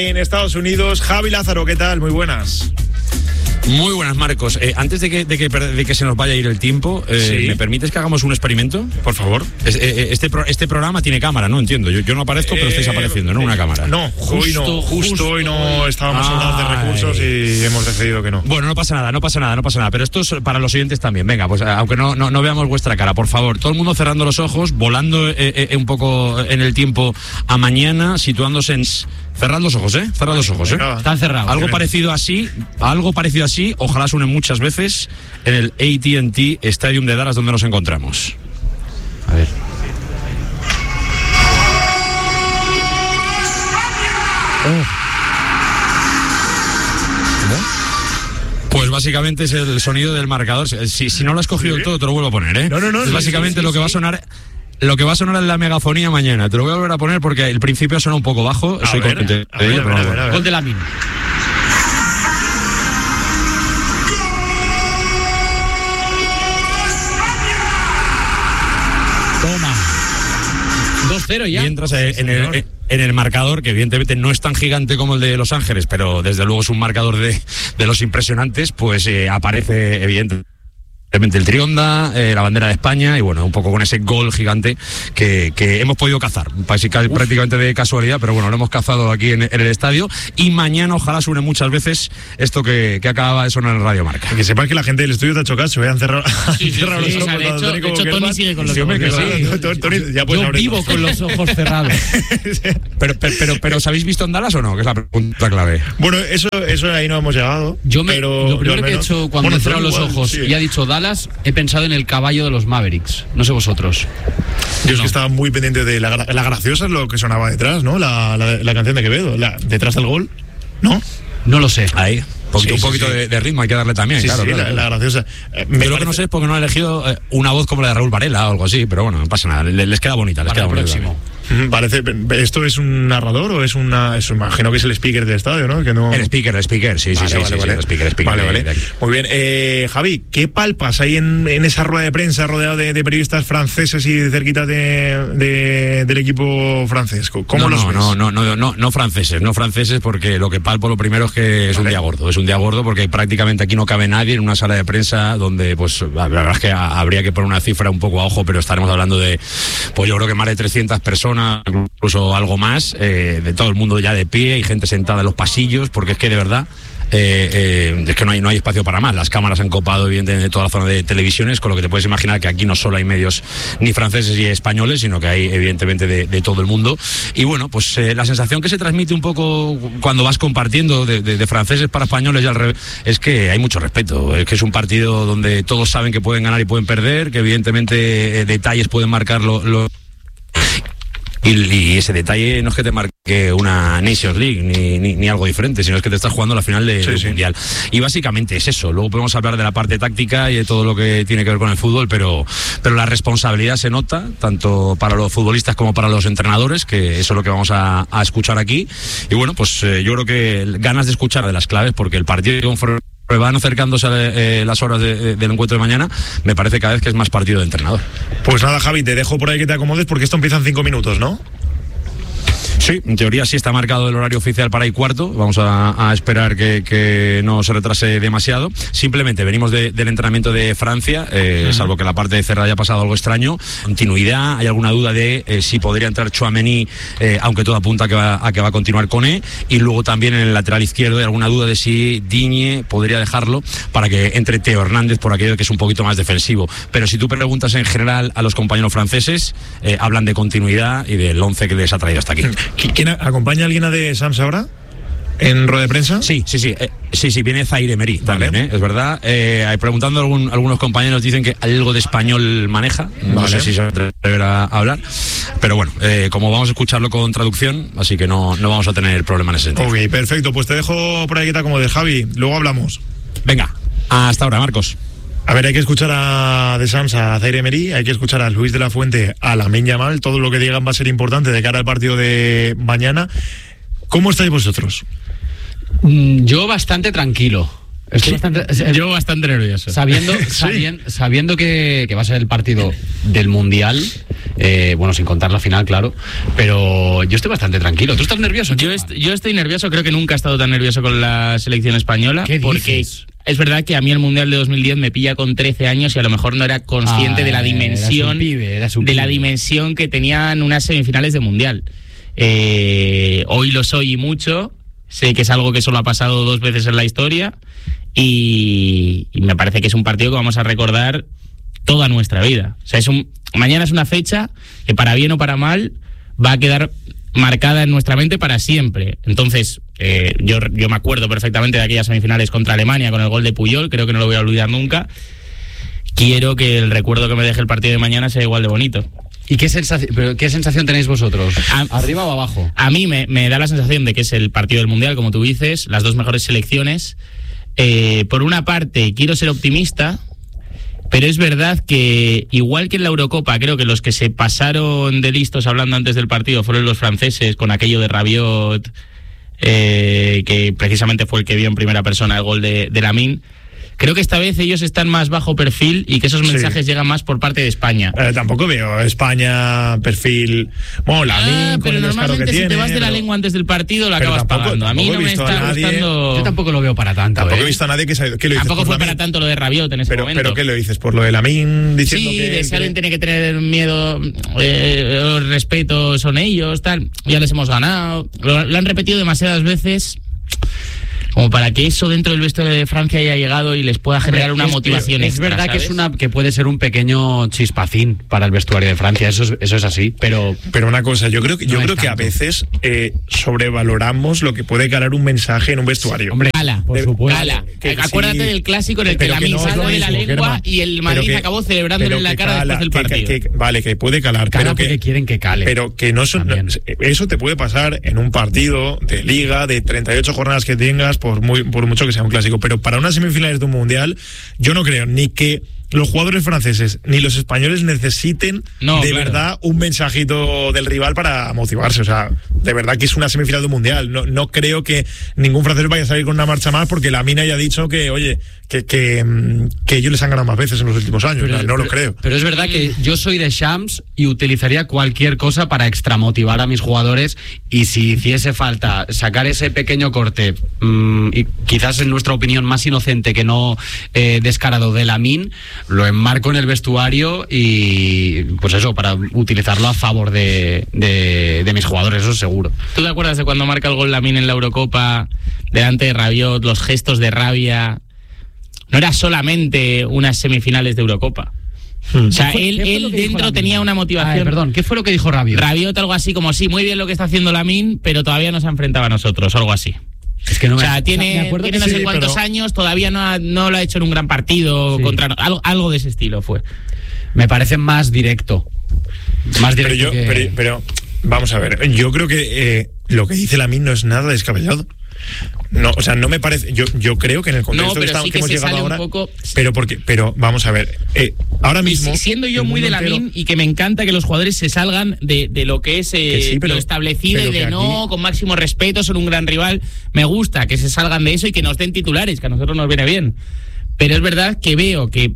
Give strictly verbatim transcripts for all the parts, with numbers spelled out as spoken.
En Estados Unidos, Javi Lázaro, ¿qué tal? Muy buenas. Muy buenas, Marcos. Eh, antes de que, de, que, de que se nos vaya a ir el tiempo, eh, sí. ¿me permites que hagamos un experimento? Por favor. Es, eh, este, pro, este programa tiene cámara, ¿no? Entiendo. Yo, yo no aparezco, pero estáis apareciendo, ¿no? Una cámara. No, justo, hoy no. Justo, justo hoy no estábamos Ay. hablando de recursos y hemos decidido que no. Bueno, no pasa nada, no pasa nada, no pasa nada. Pero esto es para los oyentes también. Venga, pues aunque no, no, no veamos vuestra cara, por favor. Todo el mundo cerrando los ojos, volando eh, eh, un poco en el tiempo a mañana, situándose en... Cerrad los ojos, ¿eh? Cerrad los ojos, ¿eh? Están cerrados. Algo parecido así, algo parecido así, ojalá suene muchas veces en el A T and T Stadium de Dallas donde nos encontramos. A ver. Oh. Pues básicamente es el sonido del marcador. Si, si no lo has cogido del todo, te lo vuelvo a poner, ¿eh? No, no, no. Es básicamente sí, sí, lo que va a sonar... Lo que va a sonar en la megafonía mañana. Te lo voy a volver a poner porque el principio suena un poco bajo. A Soy ver, consciente a ver, de ello, a ver, a ver, a ver. Gol de Lamin. Toma. dos cero ya. Mientras eh, en, el, en el marcador, que evidentemente no es tan gigante como el de Los Ángeles, pero desde luego es un marcador de, de los impresionantes, pues eh, aparece evidentemente el Trionda, eh, la bandera de España y bueno, un poco con ese gol gigante que, que hemos podido cazar, prácticamente de casualidad, pero bueno, lo hemos cazado aquí en, en el estadio y mañana ojalá suene muchas veces esto que, que acaba de sonar en Radio Marca. Que sepas que la gente del estudio te ha hecho caso, ¿eh? Han cerrado, sí, sí, cerrado sí, los ojos. De hecho, de hecho Tony sigue con los ojos cerrados. Yo vivo con los ojos cerrados. pero, pero, pero, pero ¿os habéis visto en Dallas o no? Que es la pregunta clave. Bueno, eso, eso ahí no hemos llegado. Yo me, pero lo primero que he hecho cuando bueno, he cerrado los ojos sí. y ha dicho Dallas, he pensado en el caballo de los Mavericks. No sé vosotros. Yo es no. que estaba muy pendiente de la, la graciosa, es lo que sonaba detrás, ¿no? La, la, la canción de Quevedo, la, detrás del gol, ¿no? No lo sé. Ahí. Porque sí, un sí, poquito sí. De, de ritmo hay que darle también, sí, claro. Sí, claro, la, claro. la graciosa. Eh, Yo lo que no sé es porque no han elegido eh, una voz como la de Raúl Varela o algo así, pero bueno, no pasa nada. Les, les queda bonita, les Para queda el bonita. próximo. Parece, ¿esto es un narrador o es una...? Es, imagino que es el speaker del estadio, ¿no? Que no... El speaker, el speaker, sí, vale, sí, vale, sí, vale. sí, el speaker, el speaker. Vale, de, vale. De Muy bien. Eh, Javi, ¿qué palpas hay en, en esa rueda de prensa rodeado de, de periodistas franceses y cerquita de, de, del equipo francés? ¿Cómo no, los no, ves? No, no, no, no, no franceses, no franceses, porque lo que palpo lo primero es que es vale. un día gordo, es un día gordo porque prácticamente aquí no cabe nadie en una sala de prensa donde, pues, la verdad es que habría que poner una cifra un poco a ojo, pero estaremos hablando de, pues yo creo que más de trescientas personas, incluso algo más. Eh, de todo el mundo ya de pie y gente sentada en los pasillos, porque es que de verdad eh, eh, es que no hay, no hay espacio para más. Las cámaras han copado evidentemente toda la zona de televisiones, con lo que te puedes imaginar que aquí no solo hay medios ni franceses ni españoles, sino que hay evidentemente de, de todo el mundo. Y bueno, pues eh, la sensación que se transmite un poco cuando vas compartiendo de, de, de franceses para españoles y al revés, es que hay mucho respeto, es que es un partido donde todos saben que pueden ganar y pueden perder, que evidentemente eh, detalles pueden marcar lo, lo Y, y ese detalle no es que te marque una Nations League ni, ni, ni algo diferente, sino es que te estás jugando la final de, sí, del sí. Mundial. Y básicamente es eso. Luego podemos hablar de la parte táctica y de todo lo que tiene que ver con el fútbol, pero, pero la responsabilidad se nota, tanto para los futbolistas como para los entrenadores, que eso es lo que vamos a, a escuchar aquí. Y bueno, pues eh, yo creo que ganas de escuchar de las claves, porque el partido conforme van acercándose eh, las horas de, de, del encuentro de mañana, me parece cada vez que es más partido de entrenador. Pues nada, Javi, te dejo por ahí que te acomodes porque esto empieza en cinco minutos, ¿no? Sí, en teoría sí está marcado el horario oficial para y cuarto. Vamos a, a esperar que, que no se retrase demasiado. Simplemente venimos de, del entrenamiento de Francia, eh, uh-huh. salvo que la parte de cerrada haya pasado algo extraño. Continuidad, hay alguna duda de eh, si podría entrar Tchouaméni, eh, aunque todo apunta a que, va, a que va a continuar Koné. Y luego también en el lateral izquierdo hay alguna duda de si Digne podría dejarlo para que entre Theo Hernández por aquello que es un poquito más defensivo. Pero si tú preguntas en general a los compañeros franceses, eh, hablan de continuidad y del once que les ha traído hasta aquí. ¿Quién acompaña a alguien de Sams ahora? ¿En rueda de prensa? Sí, sí, sí. Eh, sí, sí, viene Zaire Emery también, vale. ¿eh? Es verdad. Eh, preguntando a algún, algunos compañeros dicen que algo de español maneja. No vale. sé si se atreverá a hablar. Pero bueno, eh, como vamos a escucharlo con traducción, así que no, no vamos a tener problema en ese sentido. Ok, perfecto. Pues te dejo por ahí que está como de Javi. Luego hablamos. Venga, hasta ahora, Marcos. A ver, hay que escuchar a De Sams, a Zaire Emery, hay que escuchar a Luis de la Fuente, a Lamine Yamal. Todo lo que digan va a ser importante de cara al partido de mañana. ¿Cómo estáis vosotros? Yo bastante tranquilo. Estoy bastante, eh, yo bastante nervioso. Sabiendo, sí. sabiendo, sabiendo que, que va a ser el partido del Mundial, eh, bueno, sin contar la final, claro, pero yo estoy bastante tranquilo. ¿Tú estás nervioso? Yo, est- yo estoy nervioso, creo que nunca he estado tan nervioso con la selección española. ¿Qué porque dices? Es verdad que a mí el Mundial de dos mil diez me pilla con trece años y a lo mejor no era consciente ah, de la dimensión pibe, de la dimensión que tenían unas semifinales de Mundial. Eh, hoy lo soy y mucho. Sé que es algo que solo ha pasado dos veces en la historia y, y me parece que es un partido que vamos a recordar toda nuestra vida. O sea, es un mañana es una fecha que para bien o para mal va a quedar marcada en nuestra mente para siempre. Entonces, eh, yo, yo me acuerdo perfectamente de aquellas semifinales contra Alemania con el gol de Puyol, creo que no lo voy a olvidar nunca. Quiero que el recuerdo que me deje el partido de mañana sea igual de bonito. ¿Y qué sensación, pero qué sensación tenéis vosotros? A, ¿Arriba o abajo? A mí me, me da la sensación de que es el partido del Mundial, como tú dices, las dos mejores selecciones. Eh, por una parte, quiero ser optimista, pero es verdad que, igual que en la Eurocopa, creo que los que se pasaron de listos hablando antes del partido fueron los franceses, con aquello de Rabiot, eh, que precisamente fue el que vio en primera persona el gol de, de Lamine. Creo que esta vez ellos están más bajo perfil y que esos mensajes sí. llegan más por parte de España. Eh, tampoco veo España perfil... Bueno, la ah, pero normalmente que si tiene, te vas de pero... la lengua antes del partido lo pero acabas tampoco, pagando. A mí no me está nadie... gustando... Yo tampoco lo veo para tanto. Tampoco ¿eh? he visto a nadie que, se... que lo dices. Tampoco fue Lamine. para tanto lo de Rabiot en ese pero, momento. ¿Pero qué lo dices? ¿Por lo de Lamine diciendo sí, que...? Sí, de si que... alguien tiene que tener miedo, eh, los respetos son ellos, tal. Ya les hemos ganado. Lo, lo han repetido demasiadas veces... como para que eso dentro del vestuario de Francia haya llegado y les pueda generar es, una motivación es extra. Es verdad ¿sabes? que es una que puede ser un pequeño chispacín para el vestuario de Francia, eso es, eso es así, pero pero una cosa, yo creo que no yo creo que tanto. a veces eh, sobrevaloramos lo que puede calar un mensaje en un vestuario. Hombre, Cala, por supuesto. Cala. Que Acuérdate sí, del clásico en el que pero la que no misa es lo de la mismo, lengua Germán. y el Madrid Pero que- acabó celebrándole pero en la que cara cala, después del que- partido. que- que- vale, que puede calar, Cala pero porque que quieren que cale. Pero que no son, no, eso te puede pasar en un partido de liga de treinta y ocho jornadas que tengas, por muy por mucho que sea un clásico, pero para unas semifinales de un mundial, yo no creo ni que los jugadores franceses ni los españoles necesiten no, de claro. verdad un mensajito del rival para motivarse. O sea, de verdad que es una semifinal de un mundial. No, no creo que ningún francés vaya a salir con una marcha más porque la mina haya dicho que, oye, que, que, que ellos les han ganado más veces en los últimos años. Pero, no pero, lo creo. Pero es verdad que yo soy de Shams y utilizaría cualquier cosa para extramotivar a mis jugadores, y si hiciese falta sacar ese pequeño corte, mmm, y quizás en nuestra opinión más inocente que no eh, descarado de Lamine, lo enmarco en el vestuario y pues eso, para utilizarlo a favor de, de, de mis jugadores, eso seguro. ¿Tú te acuerdas de cuando marca el gol Lamine en la Eurocopa delante de Rabiot, los gestos de rabia? No era solamente unas semifinales de Eurocopa. Hmm. O sea, él, él dentro tenía una motivación. Ay, perdón, ¿qué fue lo que dijo Rabiot? Rabiot algo así como, sí, muy bien lo que está haciendo Lamine, pero todavía no se ha enfrentado a nosotros, algo así. Es que no me, o sea, tiene, o sea, tiene no sí, sé cuántos pero... años, todavía no, ha, no lo ha hecho en un gran partido sí. contra algo, algo de ese estilo fue. Me parece más directo. Más directo. Pero, yo, que... pero, pero vamos a ver, yo creo que eh, lo que dice Lamine no es nada descabellado. No, o sea, no me parece. Yo, yo creo que en el contexto no, pero que, estamos, sí que, que hemos se llegado sale ahora. Un poco... Pero porque, pero vamos a ver. Eh, ahora mismo. Y siendo yo muy de Lamine entero... y que me encanta que los jugadores se salgan de, de lo que es eh, que sí, pero, lo establecido y de no, aquí... con máximo respeto, son un gran rival. Me gusta que se salgan de eso y que nos den titulares, que a nosotros nos viene bien. Pero es verdad que veo que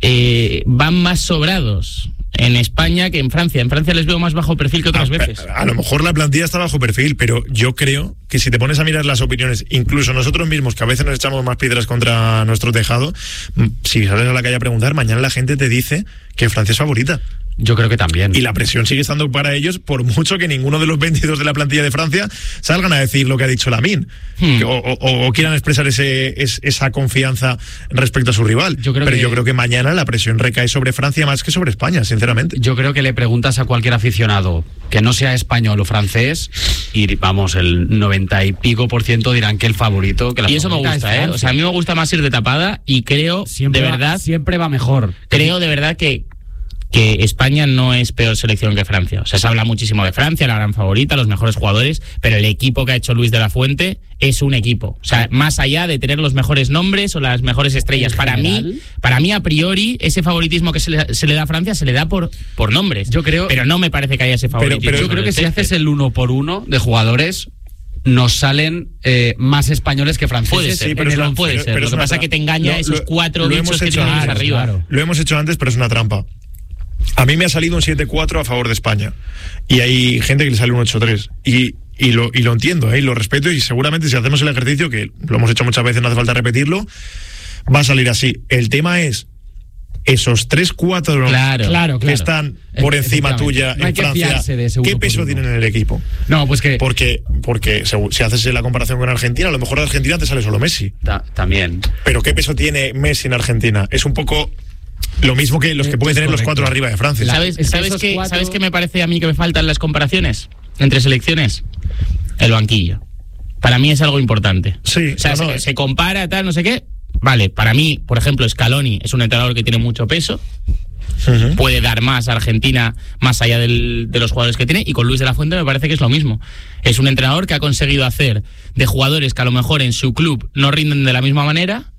eh, van más sobrados en España que en Francia. En Francia les veo más bajo perfil que otras a, veces. A, a lo mejor la plantilla está bajo perfil, pero yo creo que si te pones a mirar las opiniones, incluso nosotros mismos, que a veces nos echamos más piedras contra nuestro tejado, si sales a la calle a preguntar, mañana la gente te dice que Francia es favorita. Yo creo que también. Y la presión sigue estando para ellos, por mucho que ninguno de los veintidós de la plantilla de Francia salgan a decir lo que ha dicho Lamine. Hmm. O, o, o quieran expresar ese, es, esa confianza respecto a su rival. Yo creo Pero que... yo creo que mañana la presión recae sobre Francia más que sobre España, sinceramente. Yo creo que le preguntas a cualquier aficionado que no sea español o francés y vamos, el noventa y pico por ciento dirán que el favorito, que la y eso me gusta, ¿eh? O sea, a mí me gusta más ir de tapada y creo, siempre de verdad... Va, siempre va mejor. Creo de verdad que que España no es peor selección que Francia. O sea, se habla muchísimo de Francia, la gran favorita, los mejores jugadores, pero el equipo que ha hecho Luis de la Fuente es un equipo. O sea, más allá de tener los mejores nombres o las mejores estrellas, para mí, para mí a priori, ese favoritismo que se le, se le da a Francia se le da por, por nombres. Yo creo, pero no me parece que haya ese favoritismo. Pero, pero yo creo que si haces el uno por uno de jugadores, nos salen eh, más españoles que franceses. Puede ser, en pero el no once. puede ser. pero Lo es que una pasa es tra- que te engaña lo- esos lo- cuatro lo bichos hemos que hecho tienes antes, arriba. claro. Lo hemos hecho antes, pero es una trampa. A mí me ha salido un siete cuatro a favor de España. Y hay gente que le sale un ocho tres. Y, y, lo, y lo entiendo, ¿eh? Y lo respeto. Y seguramente si hacemos el ejercicio, que lo hemos hecho muchas veces, no hace falta repetirlo, va a salir así. El tema es esos tres cuatro Claro, claro, que claro. están por encima Efectivamente. tuya No hay en que Francia, fiarse de ese uno ¿qué por peso uno. tienen en el equipo? No, pues que Porque, porque segu- si haces la comparación con Argentina, a lo mejor de Argentina te sale solo Messi. Ta- también. Pero ¿qué peso tiene Messi en Argentina? Es un poco lo mismo que los que Es pueden tener los correcto. cuatro arriba de Francia. La- ¿Sabes, es que ¿sabes, esos qué, cuatro- ¿Sabes qué me parece a mí que me faltan las comparaciones entre selecciones? El banquillo. Para mí es algo importante. Sí, O sea, no, no, se, eh. se compara, tal, no sé qué. Vale, para mí, por ejemplo, Scaloni es un entrenador que tiene mucho peso. Ujú. Puede dar más a Argentina más allá del, de los jugadores que tiene, y con Luis de la Fuente me parece que es lo mismo. Es un entrenador que ha conseguido hacer de jugadores que a lo mejor en su club no rinden de la misma manera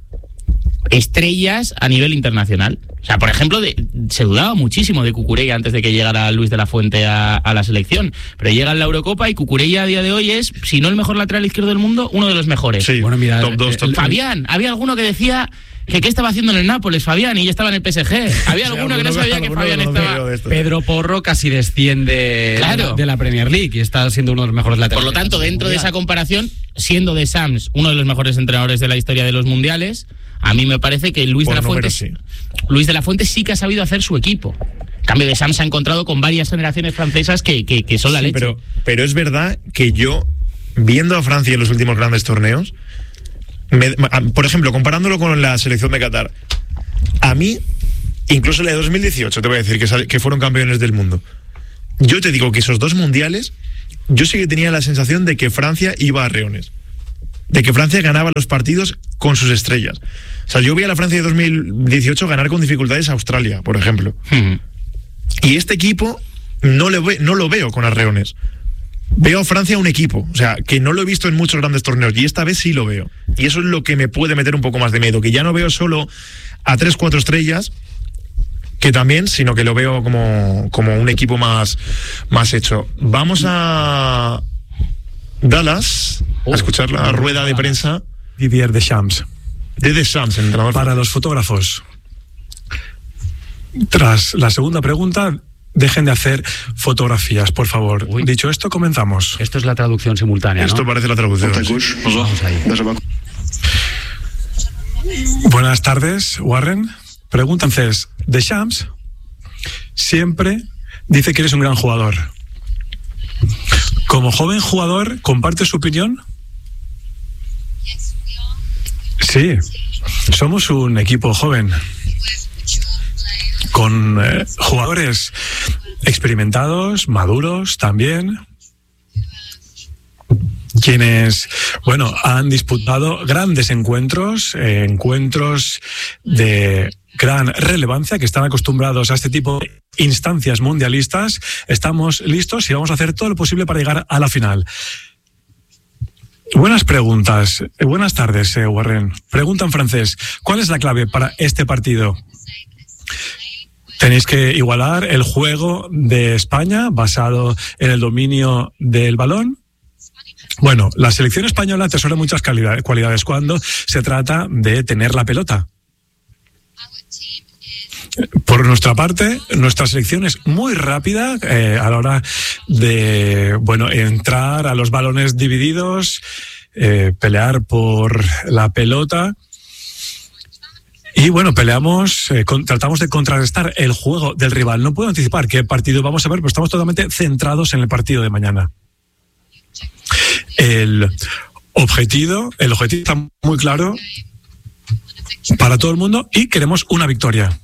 estrellas a nivel internacional. O sea, por ejemplo, de, se dudaba muchísimo de Cucurella antes de que llegara Luis de la Fuente a, a la selección, pero llega en la Eurocopa y Cucurella a día de hoy es, si no el mejor lateral izquierdo del mundo, uno de los mejores. Sí, Bueno, mira, top dos, eh, top el- Fabián, había alguno que decía que qué estaba haciendo en el Nápoles, Fabián, y ya estaba en el P S G. Había Sí, alguno que no alguno sabía que alguno Fabián conocía estaba... yo de esto. Pedro Porro casi desciende Claro. de, la, de la Premier League y está siendo uno de los mejores laterales. Por lo tanto, del dentro de mundial. esa comparación, siendo de Sams uno de los mejores entrenadores de la historia de los mundiales, a mí me parece que Luis Por de la Fuente números, sí. Luis de la Fuente sí que ha sabido hacer su equipo. En cambio, de Sams se ha encontrado con varias generaciones francesas que, que, que son la Sí, leche. pero, pero es verdad que yo, viendo a Francia en los últimos grandes torneos, me- a- por ejemplo, comparándolo con la selección de Qatar, a mí, incluso la de dos mil dieciocho, te voy a decir que, sal- que fueron campeones del mundo. Yo te digo que esos dos mundiales, yo sí que tenía la sensación de que Francia iba a reones. De que Francia ganaba los partidos con sus estrellas. O sea, yo vi a la Francia de dos mil dieciocho ganar con dificultades a Australia, por ejemplo. Hmm. Y este equipo no, le ve, no lo veo con arreones. Veo a Francia un equipo, o sea, que no lo he visto en muchos grandes torneos y esta vez sí lo veo. Y eso es lo que me puede meter un poco más de miedo, que ya no veo solo a tres, cuatro estrellas, que también, sino que lo veo como, como un equipo más, más hecho. Vamos a Dallas a escuchar la rueda de prensa Didier Deschamps. de Deschamps, el entrenador. Para los fotógrafos, tras la segunda pregunta, dejen de hacer fotografías, por favor. Uy. Dicho esto, comenzamos. Esto es la traducción simultánea, Esto ¿no? parece la traducción. Vamos ahí. Buenas tardes, Warren. Pregunta entonces, Deschamps siempre dice que eres un gran jugador. Como joven jugador, ¿comparte su opinión? Sí, somos un equipo joven con eh, jugadores experimentados, maduros también, quienes, bueno, han disputado grandes encuentros, eh, encuentros de gran relevancia, que están acostumbrados a este tipo de instancias mundialistas. Estamos listos y vamos a hacer todo lo posible para llegar a la final. Buenas preguntas. Eh, Buenas tardes, eh, Warren. Pregunta en francés. ¿Cuál es la clave para este partido? Tenéis que igualar el juego de España basado en el dominio del balón. Bueno, la selección española atesora muchas calidades, cualidades cuando se trata de tener la pelota. Por nuestra parte, nuestra selección es muy rápida eh, a la hora de, bueno, entrar a los balones divididos, eh, pelear por la pelota. Y bueno, peleamos, eh, con, tratamos de contrarrestar el juego del rival. No puedo anticipar qué partido vamos a ver, pero estamos totalmente centrados en el partido de mañana. El objetivo, el objetivo está muy claro para todo el mundo y queremos una victoria.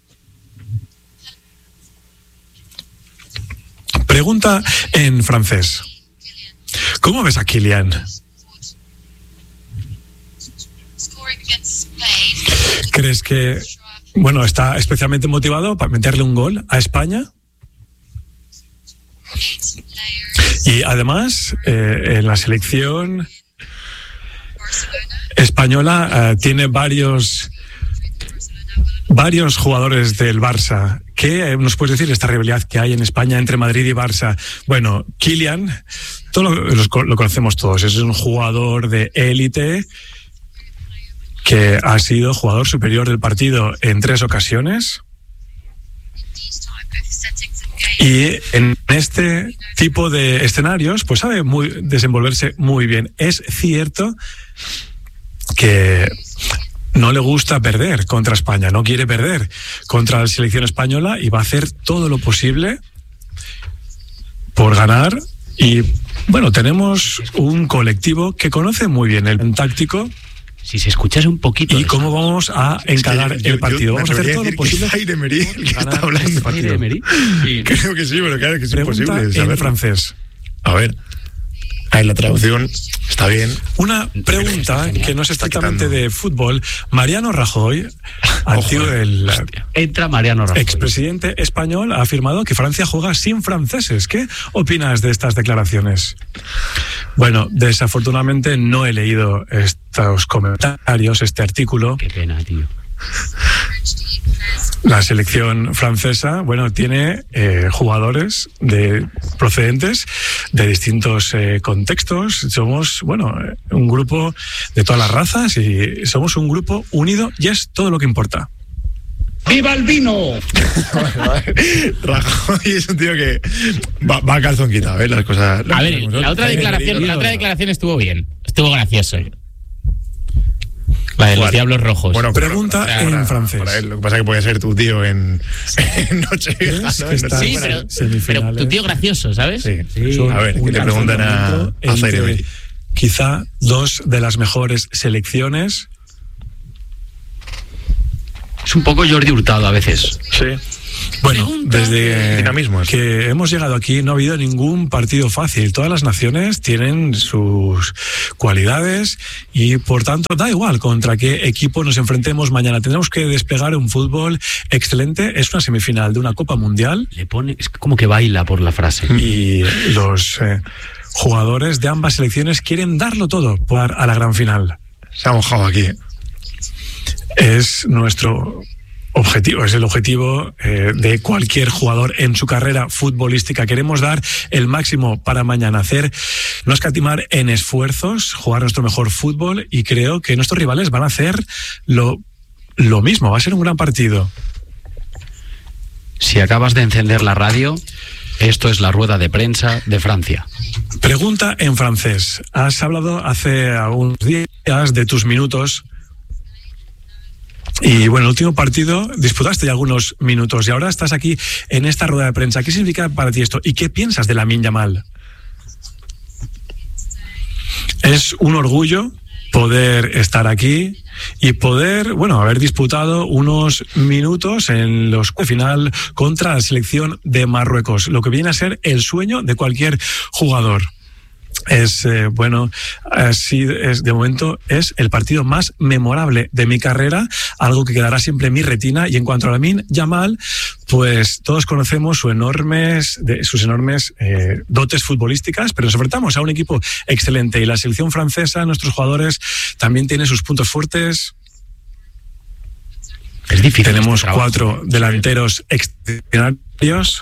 Pregunta en francés. ¿Cómo ves a Kylian? ¿Crees que, bueno, está especialmente motivado para meterle un gol a España? Y además, eh, en la selección española eh, tiene varios, varios jugadores del Barça ¿qué nos puedes decir de esta rivalidad que hay en España entre Madrid y Barça? Bueno, Kylian, todo lo, lo, lo conocemos todos, es un jugador de élite que ha sido jugador superior del partido en tres ocasiones. Y en este tipo de escenarios, pues sabe muy, desenvolverse muy bien. Es cierto que no le gusta perder contra España, no quiere perder contra la selección española y va a hacer todo lo posible por ganar. Y bueno, tenemos un colectivo que conoce muy bien el táctico. Si se escuchase un poquito. ¿Y cómo vamos a encarar es que yo, el partido? Yo, yo vamos a hacer todo lo posible. Es Zaire Emery el que está hablando. Zaire Emery. Sí. Creo que sí, pero claro que es Pregunta imposible en saber. francés. A ver. Ahí la traducción está bien. Una pregunta que no es estrictamente de fútbol. Mariano Rajoy, antiguo Ojo, el Entra Mariano Rajoy. expresidente español, ha afirmado que Francia juega sin franceses. ¿Qué opinas de estas declaraciones? Bueno, desafortunadamente no he leído estos comentarios, este artículo. Qué pena, tío. La selección francesa, bueno, tiene eh, jugadores de procedentes de distintos eh, contextos. Somos, bueno, un grupo de todas las razas y somos un grupo unido y es todo lo que importa. ¡Viva el vino! Rajoy es un tío que va, va a calzón quitado, ¿eh? Las cosas. A ver, la otra declaración, la otra declaración estuvo bien, estuvo gracioso. La de los ¿Cuál? Diablos Rojos. Bueno, Pregunta para- en para- francés. para él, lo que pasa es que puede ser tu tío en, en Nochevieja, Es ¿no? que En está- sí, Nochevieja. pero, pero semifinales. tu tío gracioso, ¿sabes? Sí. Sí, A ver, ¿qué un le preguntan a, enfrentamiento a Zaire entre Emery? Quizá dos de las mejores selecciones. Es un poco Jordi Hurtado a veces. Sí. Bueno, Pregunta. desde Dinamismo, eso. que hemos llegado aquí no ha habido ningún partido fácil. Todas las naciones tienen sus cualidades y por tanto da igual contra qué equipo nos enfrentemos mañana. Tendremos que desplegar un fútbol excelente. Es una semifinal de una Copa Mundial Le pone, es como que baila por la frase. y los eh, jugadores de ambas selecciones quieren darlo todo para a la gran final. Se ha mojado aquí. ¿eh? Es nuestro objetivo, es el objetivo eh, de cualquier jugador en su carrera futbolística. Queremos dar el máximo para mañana, hacer, no escatimar en esfuerzos, jugar nuestro mejor fútbol y creo que nuestros rivales van a hacer lo, lo mismo. Va a ser un gran partido. Si acabas de encender la radio, esto es la rueda de prensa de Francia. Pregunta en francés. Has hablado hace algunos días de tus minutos. Y bueno, el último partido disputaste ya algunos minutos y ahora estás aquí en esta rueda de prensa. ¿Qué significa para ti esto? ¿Y qué piensas de Lamine Yamal? Es un orgullo poder estar aquí y poder, bueno, haber disputado unos minutos en los final contra la selección de Marruecos, lo que viene a ser el sueño de cualquier jugador. Es, eh, bueno, así es, de momento es el partido más memorable de mi carrera, algo que quedará siempre en mi retina. Y en cuanto a Lamine Yamal, pues todos conocemos su enormes, de, sus enormes eh, dotes futbolísticas, pero nos enfrentamos a un equipo excelente y la selección francesa, nuestros jugadores, también tienen sus puntos fuertes. Es difícil. Tenemos este trabajo. cuatro delanteros extraordinarios.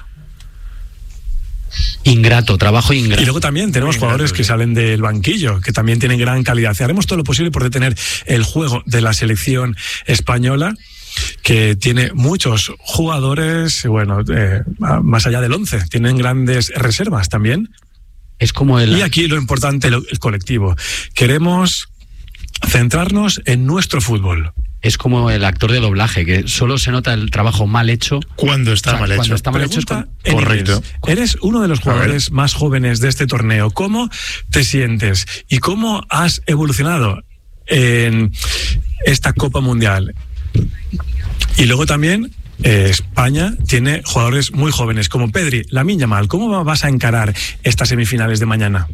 Ingrato, trabajo ingrato. Y luego también tenemos Muy jugadores ingrato, que sí. salen del banquillo, que también tienen gran calidad. Y haremos todo lo posible por detener el juego de la selección española, que tiene muchos jugadores, bueno, eh, más allá del once, tienen grandes reservas también. Es como el... Y aquí lo importante, lo- el colectivo. Queremos centrarnos en nuestro fútbol. Es como el actor de doblaje, que solo se nota el trabajo mal hecho. Cuando está O sea, mal cuando hecho. está mal hecho es Pregunta con- en Correcto. inglés. Eres uno de los jugadores más jóvenes de este torneo. ¿Cómo te sientes y cómo has evolucionado en esta Copa Mundial? Y luego también eh, España tiene jugadores muy jóvenes como Pedri, Lamine Yamal. ¿Cómo vas a encarar estas semifinales de mañana?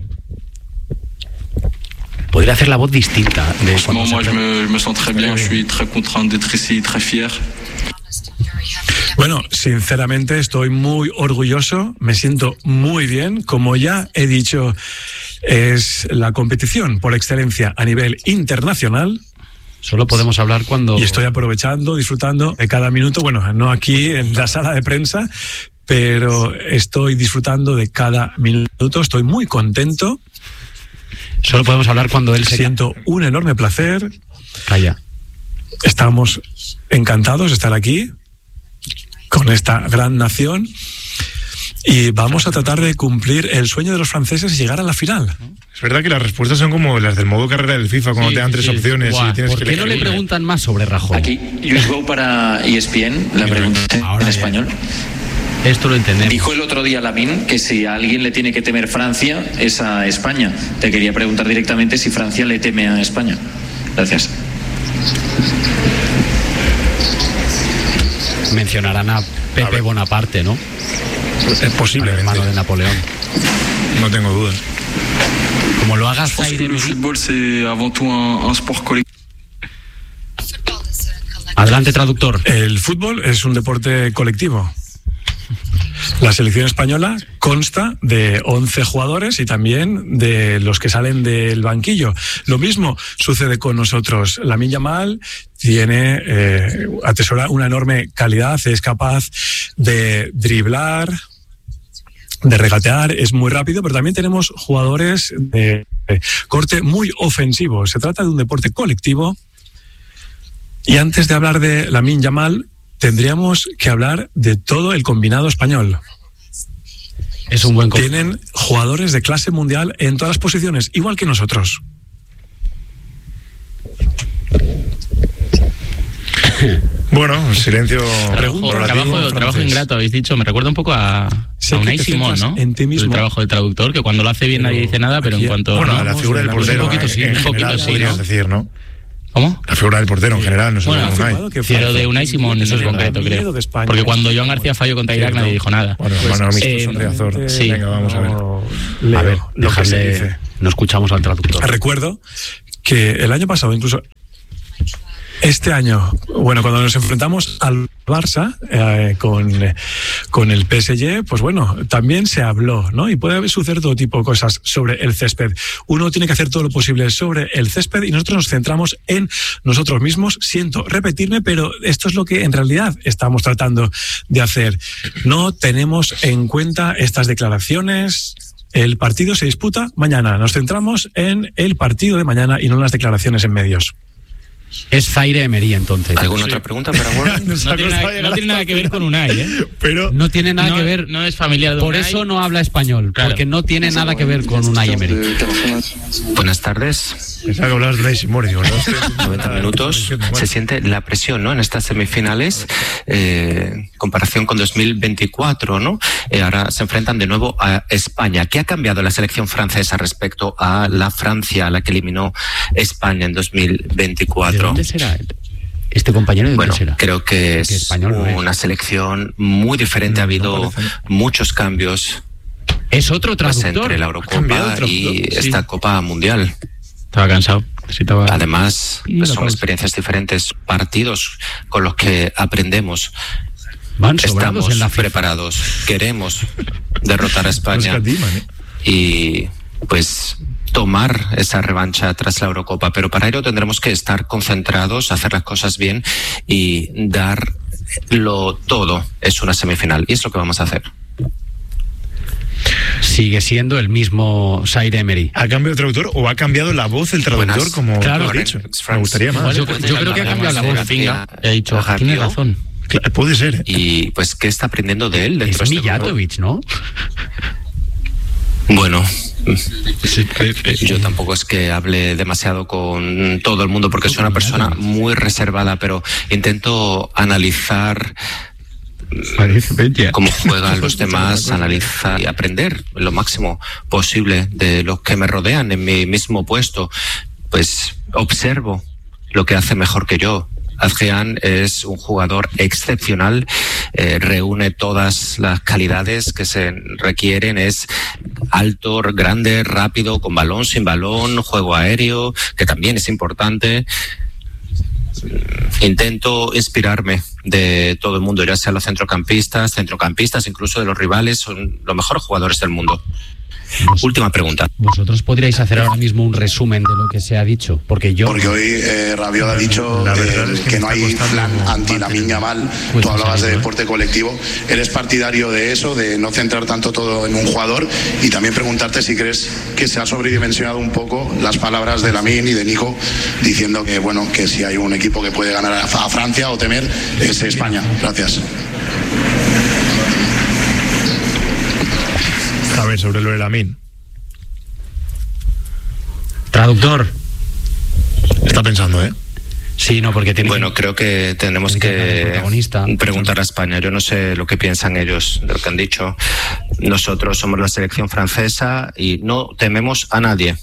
Podría hacer la voz distinta. De Franchement, cuando moi, se- je me, je me sens très bien. Je suis très content d'être ici, très fier. Bueno, sinceramente estoy muy orgulloso, me siento muy bien. Como ya he dicho, es la competición por excelencia a nivel internacional. Solo podemos hablar cuando... Y estoy aprovechando, disfrutando de cada minuto, bueno, no aquí en la sala de prensa, pero estoy disfrutando de cada minuto, estoy muy contento. Solo podemos hablar cuando él se... Siento un enorme placer. Calla. Estamos encantados de estar aquí con esta gran nación y vamos a tratar de cumplir el sueño de los franceses y llegar a la final. Es verdad que las respuestas son como las del modo carrera del FIFA, cuando Sí, te dan tres sí. opciones. Buah, y tienes ¿por que qué no le elegir. preguntan más sobre Rajoy? Aquí, Luis Gou para E S P N, la pregunta Ahora en ya. español. Esto lo entendemos. Dijo el otro día Lamine que si a alguien le tiene que temer Francia es a España. Te quería preguntar directamente si Francia le teme a España. Gracias. Mencionarán a Pepe Bonaparte, ¿no? Es posible, El hermano de Napoleón. no tengo dudas. Como lo Je hagas pense que Zaire le Emery. football, c'est avant tout un, un sport collectif. Adelante, traductor. El fútbol es un deporte colectivo. La selección española consta de once jugadores y también de los que salen del banquillo. Lo mismo sucede con nosotros. Lamine Yamal tiene, eh, atesora una enorme calidad, es capaz de driblar, de regatear, es muy rápido, pero también tenemos jugadores de corte muy ofensivo. Se trata de un deporte colectivo. Y antes de hablar de Lamine Yamal, tendríamos que hablar de todo el combinado español. Es un buen co- Tienen jugadores de clase mundial en todas las posiciones, igual que nosotros. Bueno, silencio. Trabajo, relativo, trabajo, francés. trabajo ingrato, habéis dicho. Me recuerda un poco a, Sé a que Unai te Simón, centras ¿no? en ti mismo. El trabajo del traductor, que cuando lo hace bien nadie dice nada, pero aquí- en cuanto... Bueno, ¿no? la figura del Pues portero. un poquito eh, sí, en un poquito general, sí, podrías ¿no? decir, ¿no? ¿Cómo? La figura del portero en general, no solo Bueno, de Unai. afirmado que Pero de Francia Unai Simón, es eso es el concreto, miedo creo. de España. Porque cuando Joan García falló contra Irak nadie dijo nada. Bueno, Pues, bueno, amistoso eh, en Riazor. sí. Venga, vamos a ver. No, leo A ver, lo que se dejadle- dice. no escuchamos al traductor. Recuerdo que el año pasado, incluso este año, bueno, cuando nos enfrentamos al Barça eh, con, con el P S G, pues bueno, también se habló, ¿no? Y puede suceder todo tipo de cosas sobre el césped. Uno tiene que hacer todo lo posible sobre el césped y nosotros nos centramos en nosotros mismos. Siento repetirme, pero esto es lo que en realidad estamos tratando de hacer. No tenemos en cuenta estas declaraciones. El partido se disputa mañana. Nos centramos en el partido de mañana y no en las declaraciones en medios. Es Zaire Emery, entonces. ¿Alguna otra pregunta para Gordon? Nos No ha tiene, costado nada, llegar no tiene hasta nada que ver con Unai, ¿eh? Pero No tiene nada no, que ver. No es familiar de Por Unai. eso no habla español, Claro. porque no tiene nada que ver con Unai Emery. Buenas tardes. pensaba que hablabas de Unai Simón, digo, ¿no? noventa minutos. Se siente la presión, ¿no? En estas semifinales, eh, en comparación con dos mil veinticuatro, ¿no? Eh, ahora se enfrentan de nuevo a España. ¿Qué ha cambiado la selección francesa respecto a la Francia, a la que eliminó España en dos mil ¿De veinticuatro? dónde será? Este compañero de dónde Bueno, será. creo que es español no es. una selección muy diferente. Ha habido parece. muchos cambios Es otro pues, traductor. entre la cambiado Eurocopa el y traductor, esta sí. Copa Mundial. Estaba cansado. Necesitaba... Además, Y pues, una son pausa. experiencias diferentes, partidos con los que aprendemos. Van sobrados Estamos en la FIFA. preparados, queremos derrotar a Nos España escatiman, ¿eh? y pues tomar esa revancha tras la Eurocopa, pero para ello tendremos que estar concentrados, hacer las cosas bien y darlo todo. Es una semifinal y es lo que vamos a hacer. Sigue siendo el mismo Zaire Emery. ¿Ha cambiado el traductor o ha cambiado la voz del traductor, Buenas. como Claro. tú has dicho? Buenas. Me gustaría más. Yo- yo creo que ha cambiado la voz. Rafinha. He dicho, Rabiot. tiene razón. Claro, puede ser. ¿eh? Y pues, ¿qué está aprendiendo de él dentro Es de este grupo? Mijatovic, ¿no? Bueno, yo tampoco es que hable demasiado con todo el mundo porque soy una persona muy reservada, pero intento analizar cómo juegan los demás, analizar y aprender lo máximo posible de los que me rodean en mi mismo puesto. Pues observo lo que hace mejor que yo. Adrián es un jugador excepcional, eh, reúne todas las calidades que se requieren, es alto, grande, rápido, con balón, sin balón, juego aéreo, que también es importante. Intento inspirarme de todo el mundo, ya sea los centrocampistas, centrocampistas, incluso de los rivales, son los mejores jugadores del mundo. Vos, Última pregunta. ¿Vosotros podríais hacer ahora mismo un resumen de lo que se ha dicho? Porque yo... Porque hoy eh, Rabiot ha dicho eh, es que, que no hay plan anti-Lamine Yamal. Tú hablabas de deporte colectivo. ¿Eres partidario de eso, de no centrar tanto todo en un jugador? Y también preguntarte si crees que se ha sobredimensionado un poco las palabras de Lamine y de Nico diciendo que, bueno, que si hay un equipo que puede ganar a Francia o temer es España. Gracias. A ver, sobre lo de Lamine. Traductor. Está pensando, ¿eh? Sí, no, porque tiene Bueno, creo que tenemos que, que preguntar a España. Yo no sé lo que piensan ellos de lo que han dicho. Nosotros somos la selección francesa y no tememos a nadie.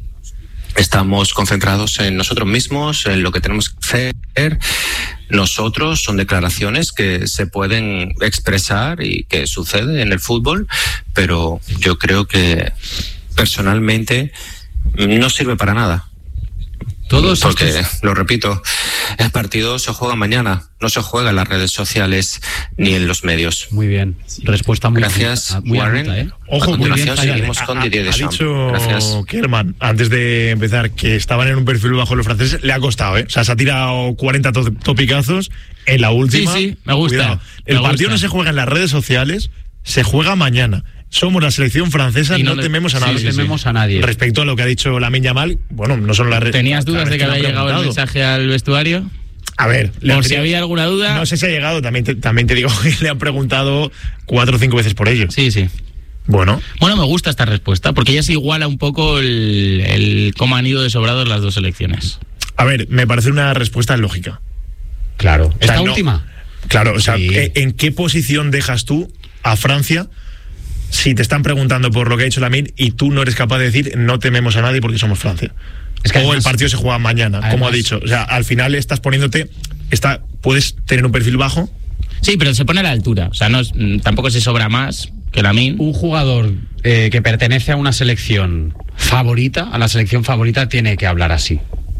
Estamos concentrados en nosotros mismos, en lo que tenemos que hacer. Nosotros son declaraciones que se pueden expresar y que sucede en el fútbol, pero yo creo que personalmente no sirve para nada. Todos Porque, estos... lo repito, el partido se juega mañana, no se juega en las redes sociales ni en los medios. Muy bien, respuesta muy Gracias, muy Warren. Adulta, ¿eh? Ojo, a continuación muy bien, seguimos ha, con ha, Didier ha Deschamps. dicho Gracias. Kerman, antes de empezar, que estaban en un perfil bajo los franceses. Le ha costado, ¿eh? O sea, se ha tirado cuarenta to topicazos en la última. Sí, sí, me gusta. Cuidado. El me partido gusta. no se juega en las redes sociales, se juega mañana. Somos la selección francesa, Y no, no le- tememos a Sí, nadie. no tememos a nadie. Respecto a lo que ha dicho Lamine Yamal, bueno, no son las redes. ¿Tenías dudas de que había llegado el mensaje al vestuario? A ver, le Por han si tenido- había alguna duda. No sé si ha llegado, también te, también te digo que le han preguntado cuatro o cinco veces por ello. Sí, sí. Bueno, Bueno, me gusta esta respuesta, porque ya se iguala un poco el, el cómo han ido de sobrados las dos selecciones. a ver, me parece una respuesta lógica. Claro. O sea, ¿Esta no- última? Claro, o sea, Sí. ¿en en qué posición dejas tú a Francia si te están preguntando por lo que ha dicho Lamine y tú no eres capaz de decir no tememos a nadie porque somos Francia? Es que o además- el partido se juega mañana, como ha además- dicho. O sea, al final estás poniéndote, está, puedes tener un perfil bajo. Sí, pero se pone a la altura. O sea, no es- mm, tampoco se sobra más que Lamine. Un jugador eh, que pertenece a una selección favorita, a la selección favorita, tiene que hablar así,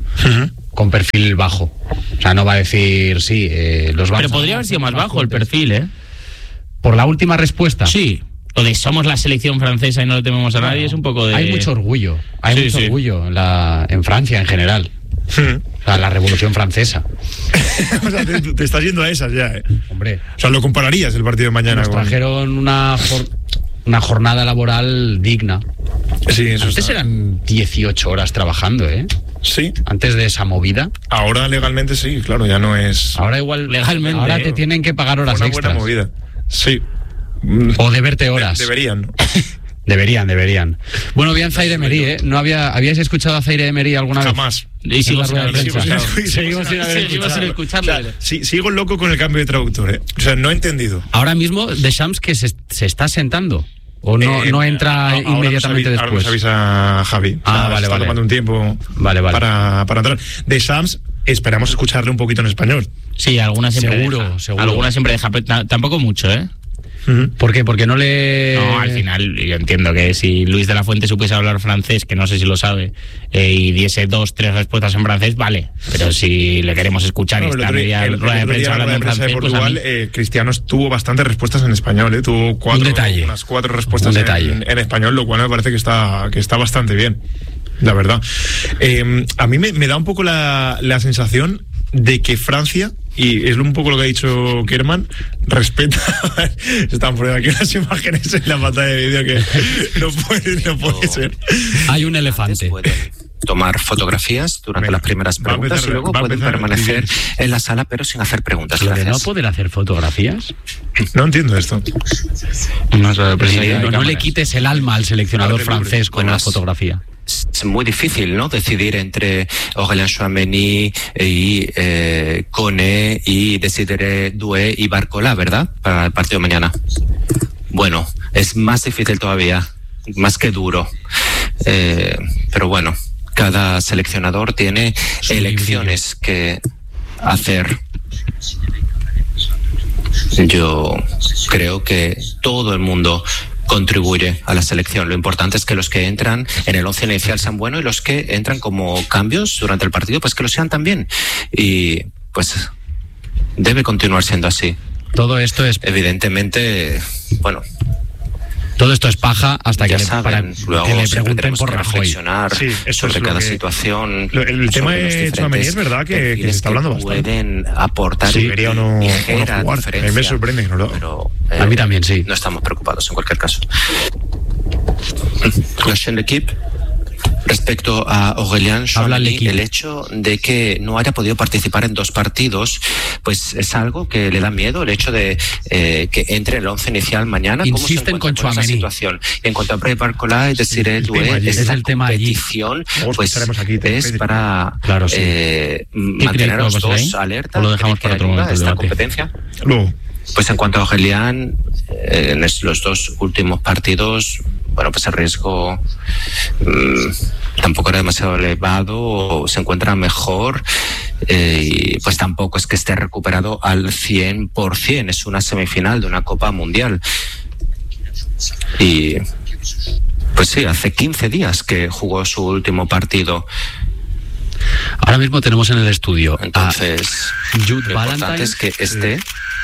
con perfil bajo. O sea, no va a decir, sí, eh, los Pero vamos a- podría haber sido más bajo el fuertes. perfil, ¿eh? Por la última respuesta. Sí. Lo de somos la selección francesa y no le tememos a Bueno, nadie es un poco de... Hay mucho orgullo. Hay Sí, mucho sí. orgullo en, la, en Francia en general. O sea, la Revolución Francesa. O sea, te, te estás yendo a esas ya. ¿eh? Hombre, O sea, lo compararías el partido de mañana nos con... trajeron una, jor- una jornada laboral digna. Sí, eso Antes está. eran dieciocho horas trabajando, ¿eh? Sí, Antes de esa movida. ahora legalmente sí, claro, ya no es Ahora igual Legalmente, Ahora ¿eh? te tienen que pagar horas una extras. buena movida. Sí. O deberte horas. De- deberían. Deberían, deberían. Bueno, bien Zaire Emery, ¿eh? ¿No había, ¿Habíais escuchado a Zaire Emery alguna vez? Jamás. Y sigo En la sin rueda de haber prensa. escuchado. Seguimos sin haber Seguimos escuchado. sin escucharlo. O sea, sí, sigo loco con el cambio de traductor, ¿eh? O sea, no he entendido. Ahora mismo Deschamps que se, se está sentando. ¿O no, Eh, no entra ahora inmediatamente nos avisa, ahora después? nos avisa Javi. Ah, O sea, vale, está vale. tomando un tiempo Vale, vale. Para, para entrar. De Shams, esperamos escucharle un poquito en español. Sí, alguna siempre Seguro, deja. seguro. Alguna siempre deja, pero t- tampoco mucho, ¿eh? ¿Por qué? Porque no le... No, al final yo entiendo que si Luis de la Fuente supiese hablar francés, que no sé si lo sabe, eh, y diese dos, tres respuestas en francés, vale. Pero si le queremos escuchar y No, el está otro día- media el- el rueda de otro día prensa en la hablando en rueda de prensa francés, de pues a Portugal, mí... eh, Cristianos tuvo bastantes respuestas en español, ¿eh? Tuvo cuatro, Un detalle. unas cuatro respuestas Un en, detalle. en español, lo cual me parece que está, que está bastante bien, la verdad. Eh, a mí me, me da un poco la, la sensación de que Francia, y es un poco lo que ha dicho Kerman, respeta. Se están poniendo aquí unas imágenes en la pantalla de vídeo que no puede, no puede ser. Hay un elefante. Pueden tomar fotografías durante Venga, las primeras va a preguntas empezar- y luego va a pueden empezar permanecer Didier. en la sala pero sin hacer preguntas. Lo de no Gracias. poder hacer fotografías. No entiendo esto. No, sé, pero sí, hay No, no le cámaras. quites el alma al seleccionador Arte libre. francés con la Buenas. fotografía. Es muy difícil, ¿no? Decidir entre Aurélien Chouameni y eh, Koné y Désiré Doué y Barcola, ¿verdad? Para el partido de mañana. Bueno, es más difícil todavía, más que duro. Eh, pero bueno, cada seleccionador tiene Su elecciones que hacer. Yo creo que todo el mundo contribuye a la selección. Lo importante es que los que entran en el once inicial sean buenos y los que entran como cambios durante el partido, pues que lo sean también. Y pues debe continuar siendo así. Todo esto es Evidentemente, bueno, Todo esto es paja hasta que, ya le, saben, para, luego que le siempre pregunten tenemos por que Rajoy. reflexionar Sí, eso sobre es lo cada que- situación. Lo- el tema sobre los de Tchouaméni es verdad que- que perfiles se está hablando bastante. pueden aportar Sí, debería o no- o no ligera jugar. diferencia, A mí me sorprende que no lo- pero, eh, A mí también, sí. No estamos preocupados en cualquier caso. La chaîne d'équipe. Respecto a Aurélien Tchouaméni, el hecho de que no haya podido participar en dos partidos, pues es algo que le da miedo, el hecho de eh, que entre en el once inicial mañana. ¿Cómo se Insisten encuentra con esa Tchouaméni. situación? Y en cuanto a Brave Barcola y Desiree el tema Doué, allí. esta Es el tema allí. competición Luego pues, escucharemos aquí, te- es Pedri. para Claro, sí. eh, ¿Qué mantener creéis a que los va a pasar dos ahí? alerta. ¿O lo dejamos ¿Creen para que otro ayuda momento el esta debate? competencia? Luego. Pues en cuanto a Aurélien, eh, en es- los dos últimos partidos, bueno, pues el riesgo mmm, tampoco era demasiado elevado, o se encuentra mejor, eh, y pues tampoco es que esté recuperado al cien por ciento. Es una semifinal de una Copa Mundial. Y pues sí, hace quince días que jugó su último partido. Ahora mismo tenemos en el estudio Entonces, a Jude lo importante Valentine. es que esté.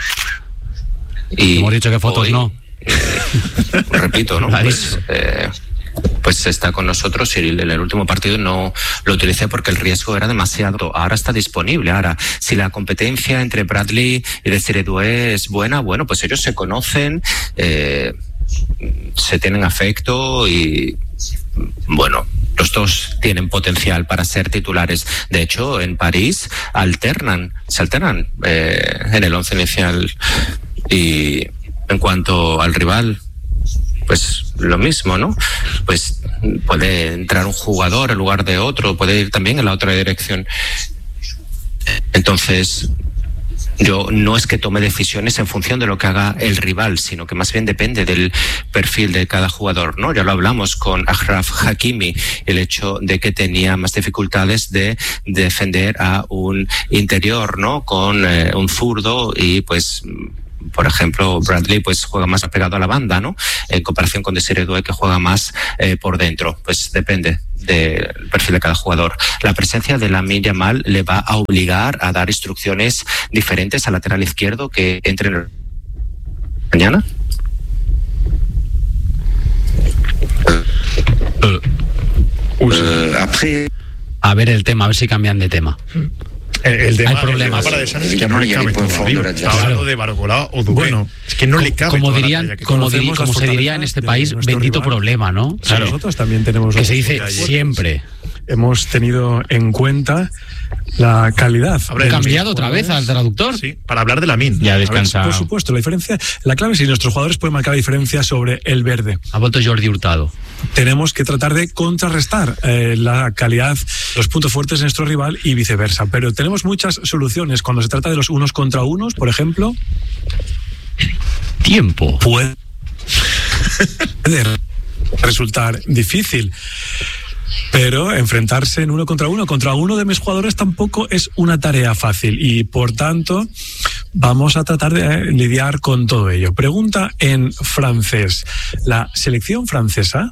Y Hemos dicho que fotos hoy, no. eh, repito, ¿no? Ha Pues, dicho. eh, pues está con nosotros y en el último partido no lo utilicé porque el riesgo era demasiado. Ahora está disponible. Ahora, si la competencia entre Bradley y Desiree Doué es buena, bueno, pues ellos se conocen, eh, se tienen afecto y, bueno, los dos tienen potencial para ser titulares. De hecho, en París alternan, se alternan eh, en el once inicial. Y en cuanto al rival, pues lo mismo, ¿no? Pues puede entrar un jugador en lugar de otro, puede ir también en la otra dirección. Entonces, yo no es que tome decisiones en función de lo que haga el rival, sino que más bien depende del perfil de cada jugador, ¿no? Ya lo hablamos con Achraf Hakimi, el hecho de que tenía más dificultades de defender a un interior, ¿no? Con eh, un zurdo y pues... Por ejemplo, Bradley pues juega más pegado a la banda, ¿no? En comparación con Desiree Doué, que juega más eh, por dentro. Pues depende del perfil de cada jugador. La presencia de Lamine Yamal le va a obligar a dar instrucciones diferentes al lateral izquierdo que entre en mañana. Uh, a ver el tema, a ver si cambian de tema. El, el tema, Hay el problemas. tema para Deschamps es que no le cabe todo arriba. Está hablando de Barcola o Doué. Bueno, es que no le cabe Como toda la dirían, talla que como, conocemos diri- como las se diría en fortalezas este de país, nuestro bendito rival. problema, ¿no? Sí, nosotros también tenemos Que los se dice detalles. siempre. Hemos tenido en cuenta la calidad. Habrá de cambiado nuestros otra vez jugadores. al traductor. Sí, para hablar de Lamine. Ya A ver, descansado. por supuesto, la diferencia, la clave es si nuestros jugadores pueden marcar la diferencia sobre el verde. Ha vuelto Jordi Hurtado. Tenemos que tratar de contrarrestar eh, la calidad, los puntos fuertes de nuestro rival y viceversa. Pero tenemos muchas soluciones. Cuando se trata de los unos contra unos, por ejemplo, Tiempo. puede resultar difícil. Pero enfrentarse en uno contra uno contra uno de mis jugadores tampoco es una tarea fácil y por tanto vamos a tratar de eh, lidiar con todo ello. Pregunta en francés. La selección francesa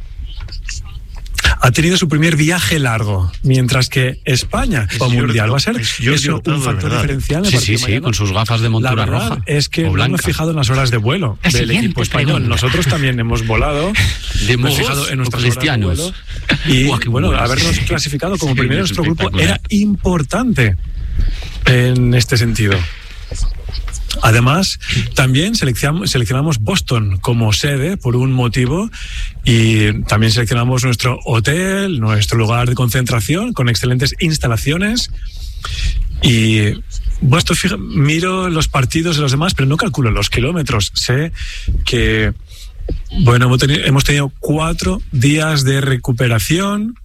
ha tenido su primer viaje largo, mientras que España Es o Jordi- mundial va a ser es Jordi eso Hurtado, un de factor verdad. diferencial. en el Sí, partido sí, sí, mañana. con sus gafas de montura La verdad roja. es que o no me he blanca. fijado en las horas de vuelo La del siguiente equipo español. pregunta. Nosotros también hemos volado. De Me he mogos fijado en o nuestras horas de cristianos. vuelo. Y Buah, qué bueno, buenas. habernos clasificado como Sí, primero en es nuestro grupo espectacular. era importante en este sentido. Además, también seleccionamos, seleccionamos Boston como sede por un motivo y también seleccionamos nuestro hotel, nuestro lugar de concentración con excelentes instalaciones. Y bueno, esto, fija, miro los partidos de los demás, pero no calculo los kilómetros. Sé que bueno, hemos tenido, hemos tenido cuatro días de recuperación.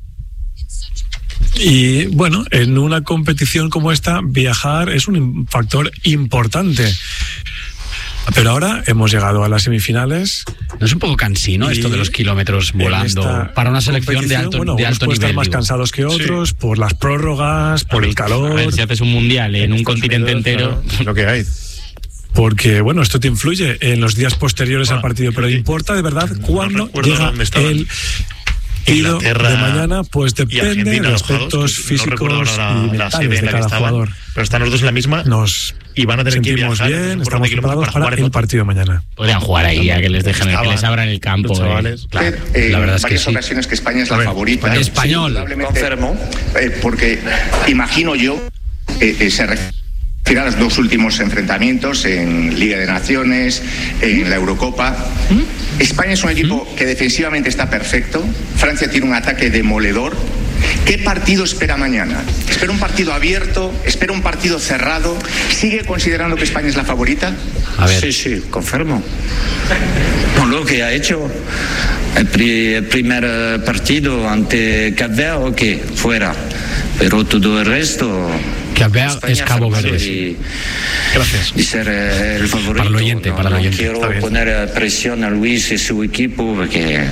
Y bueno, en una competición como esta, viajar es un factor importante. Pero ahora hemos llegado a las semifinales. ¿No es un poco cansino Y esto de los kilómetros en volando esta para una selección de competición, alto, bueno, de unos alto pueden nivel? estar más digo? cansados que otros por las prórrogas, por el A calor. ver, si haces un mundial en un Estados continente Unidos, entero. claro, lo que hay. Porque, bueno, esto te influye en los días posteriores Ah, al partido, pero sí. importa de verdad No cuándo recuerdo llega dónde estaban. el tiro Inglaterra de mañana, pues y depende Argentina de alojados, aspectos que no recuerdo físicos ahora la- y la mentales sede de en la que cada estaban, jugador. pero están los dos en la misma. Nos y van a tener que viajar bien, estamos preparados para, para el partido de mañana. Podrían jugar ahí, a que les dejen, que les abran el campo. Chavales, eh. claro, eh, la verdad es que varias sí. ocasiones que España es la favorita. Español. Confirmo, eh, porque imagino yo, eh, eh, se refiere a los dos últimos enfrentamientos en Liga de Naciones, en la Eurocopa. ¿Mm? España es un equipo ¿Mm? que defensivamente está perfecto. Francia tiene un ataque demoledor. ¿Qué partido espera mañana? ¿Espera un partido abierto? ¿Espera un partido cerrado? ¿Sigue considerando que España es la favorita? A ver. Sí, sí, confirmo. Con lo que ha hecho el, pri el primer partido ante Cap Verde, ok, fuera. Pero todo el resto... Cap Verde es Cabo Verde. Y, Gracias. Y ser eh, el favorito. Para el oyente, no, para el no oyente. quiero poner presión a Luis y su equipo porque...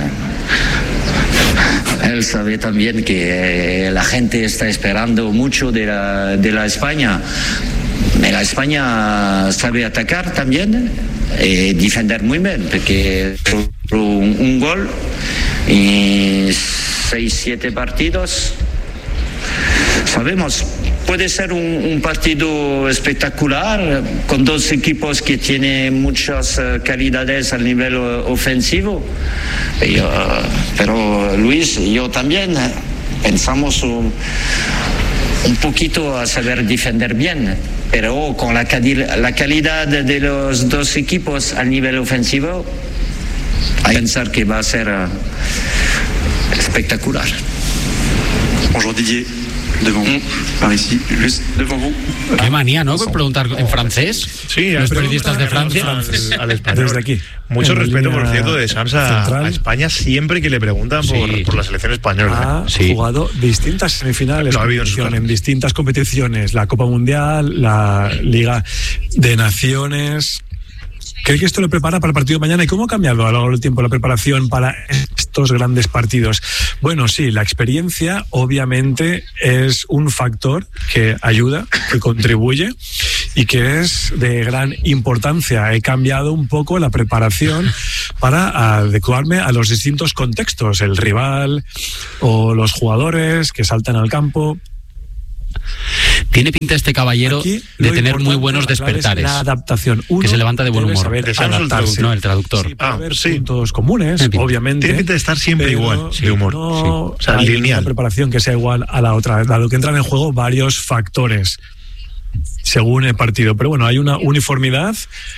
Él sabe también que la gente está esperando mucho de la, de la España. La España sabe atacar también y defender muy bien, porque un, un gol y seis, siete partidos. Sabemos, puede ser un, un partido espectacular con dos equipos que tienen muchas uh, calidades al nivel uh, ofensivo. Pero, uh, pero Luis y yo también uh, pensamos un, un poquito a saber defender bien, pero con la, la calidad de los dos equipos al nivel ofensivo, hay que pensar que va a ser uh, espectacular. Bonjour Didier. Devant vous, par ici, juste devant vous. Qué manía, ¿no? Por preguntar en francés. Sí, los periodistas de Francia. Al, al español. Desde aquí. Mucho respeto, por cierto, de Sams a, a España siempre que le preguntan sí. por, por la selección española. Ha sí. jugado distintas semifinales no, en, en distintas competiciones. La Copa Mundial, la Liga de Naciones. ¿Cree que esto le prepara para el partido de mañana? ¿Y cómo ha cambiado a lo largo del tiempo la preparación para estos grandes partidos? Bueno, sí, la experiencia obviamente es un factor que ayuda, que contribuye y que es de gran importancia. He cambiado un poco la preparación para adecuarme a los distintos contextos, el rival o los jugadores que saltan al campo. Tiene pinta este caballero Aquí, de tener muy buenos despertares. La adaptación. Uno que se levanta de buen humor. De adaptarse. No, el traductor. Sí, para ah, ver sí. puntos comunes, obviamente. Tiene pinta de estar siempre igual, de humor. No sí. O sea, hay lineal. Una preparación que sea igual a la otra, dado que entran en juego varios factores según el partido. Pero bueno, hay una uniformidad,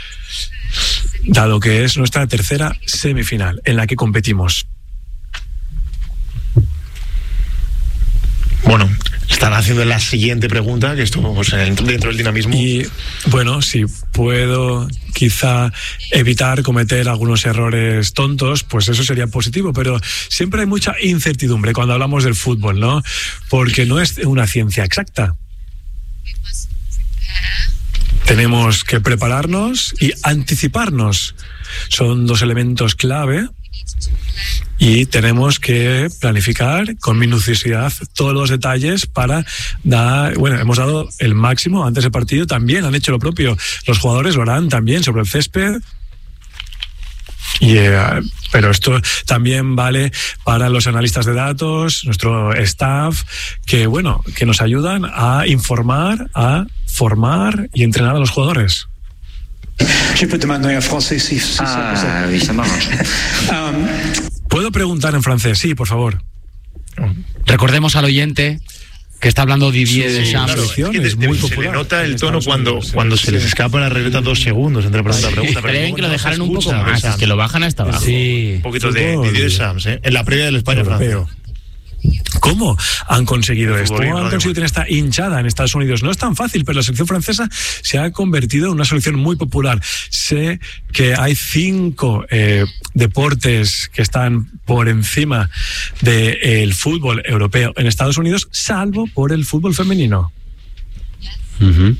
dado que es nuestra tercera semifinal en la que competimos. Bueno, están haciendo la siguiente pregunta, que esto pues, dentro del dinamismo. Y bueno, si puedo quizá evitar cometer algunos errores tontos, pues eso sería positivo, pero siempre hay mucha incertidumbre cuando hablamos del fútbol, ¿no? Porque no es una ciencia exacta. Tenemos que prepararnos y anticiparnos. Son dos elementos clave. Y tenemos que planificar con minuciosidad todos los detalles para dar, bueno, hemos dado el máximo antes del partido, también han hecho lo propio. Los jugadores lo harán también sobre el césped. Y, eh, pero esto también vale para los analistas de datos, nuestro staff, que bueno, que nos ayudan a informar, a formar y entrenar a los jugadores. Je peux demander en français si, si ah, oui, ça marche. um, ¿Puedo preguntar en francés? Sí, por favor. Recordemos al oyente que está hablando Didier sí, Deschamps. Claro, es que de, de, se le nota el tono cuando, cuando se les escapa la regleta dos segundos entre pregunta y pregunta. Pero creen que lo dejaran un poco más, es que lo bajan hasta abajo. Sí. Un poquito de Didier Deschamps, ¿eh? En la previa del España-Francia. ¿Cómo han conseguido esto? ¿Cómo han radio. conseguido tener esta hinchada en Estados Unidos? No es tan fácil, pero la selección francesa se ha convertido en una selección muy popular. Sé que hay cinco eh, deportes que están por encima del fútbol europeo en Estados Unidos, salvo por el fútbol femenino. Uh-huh.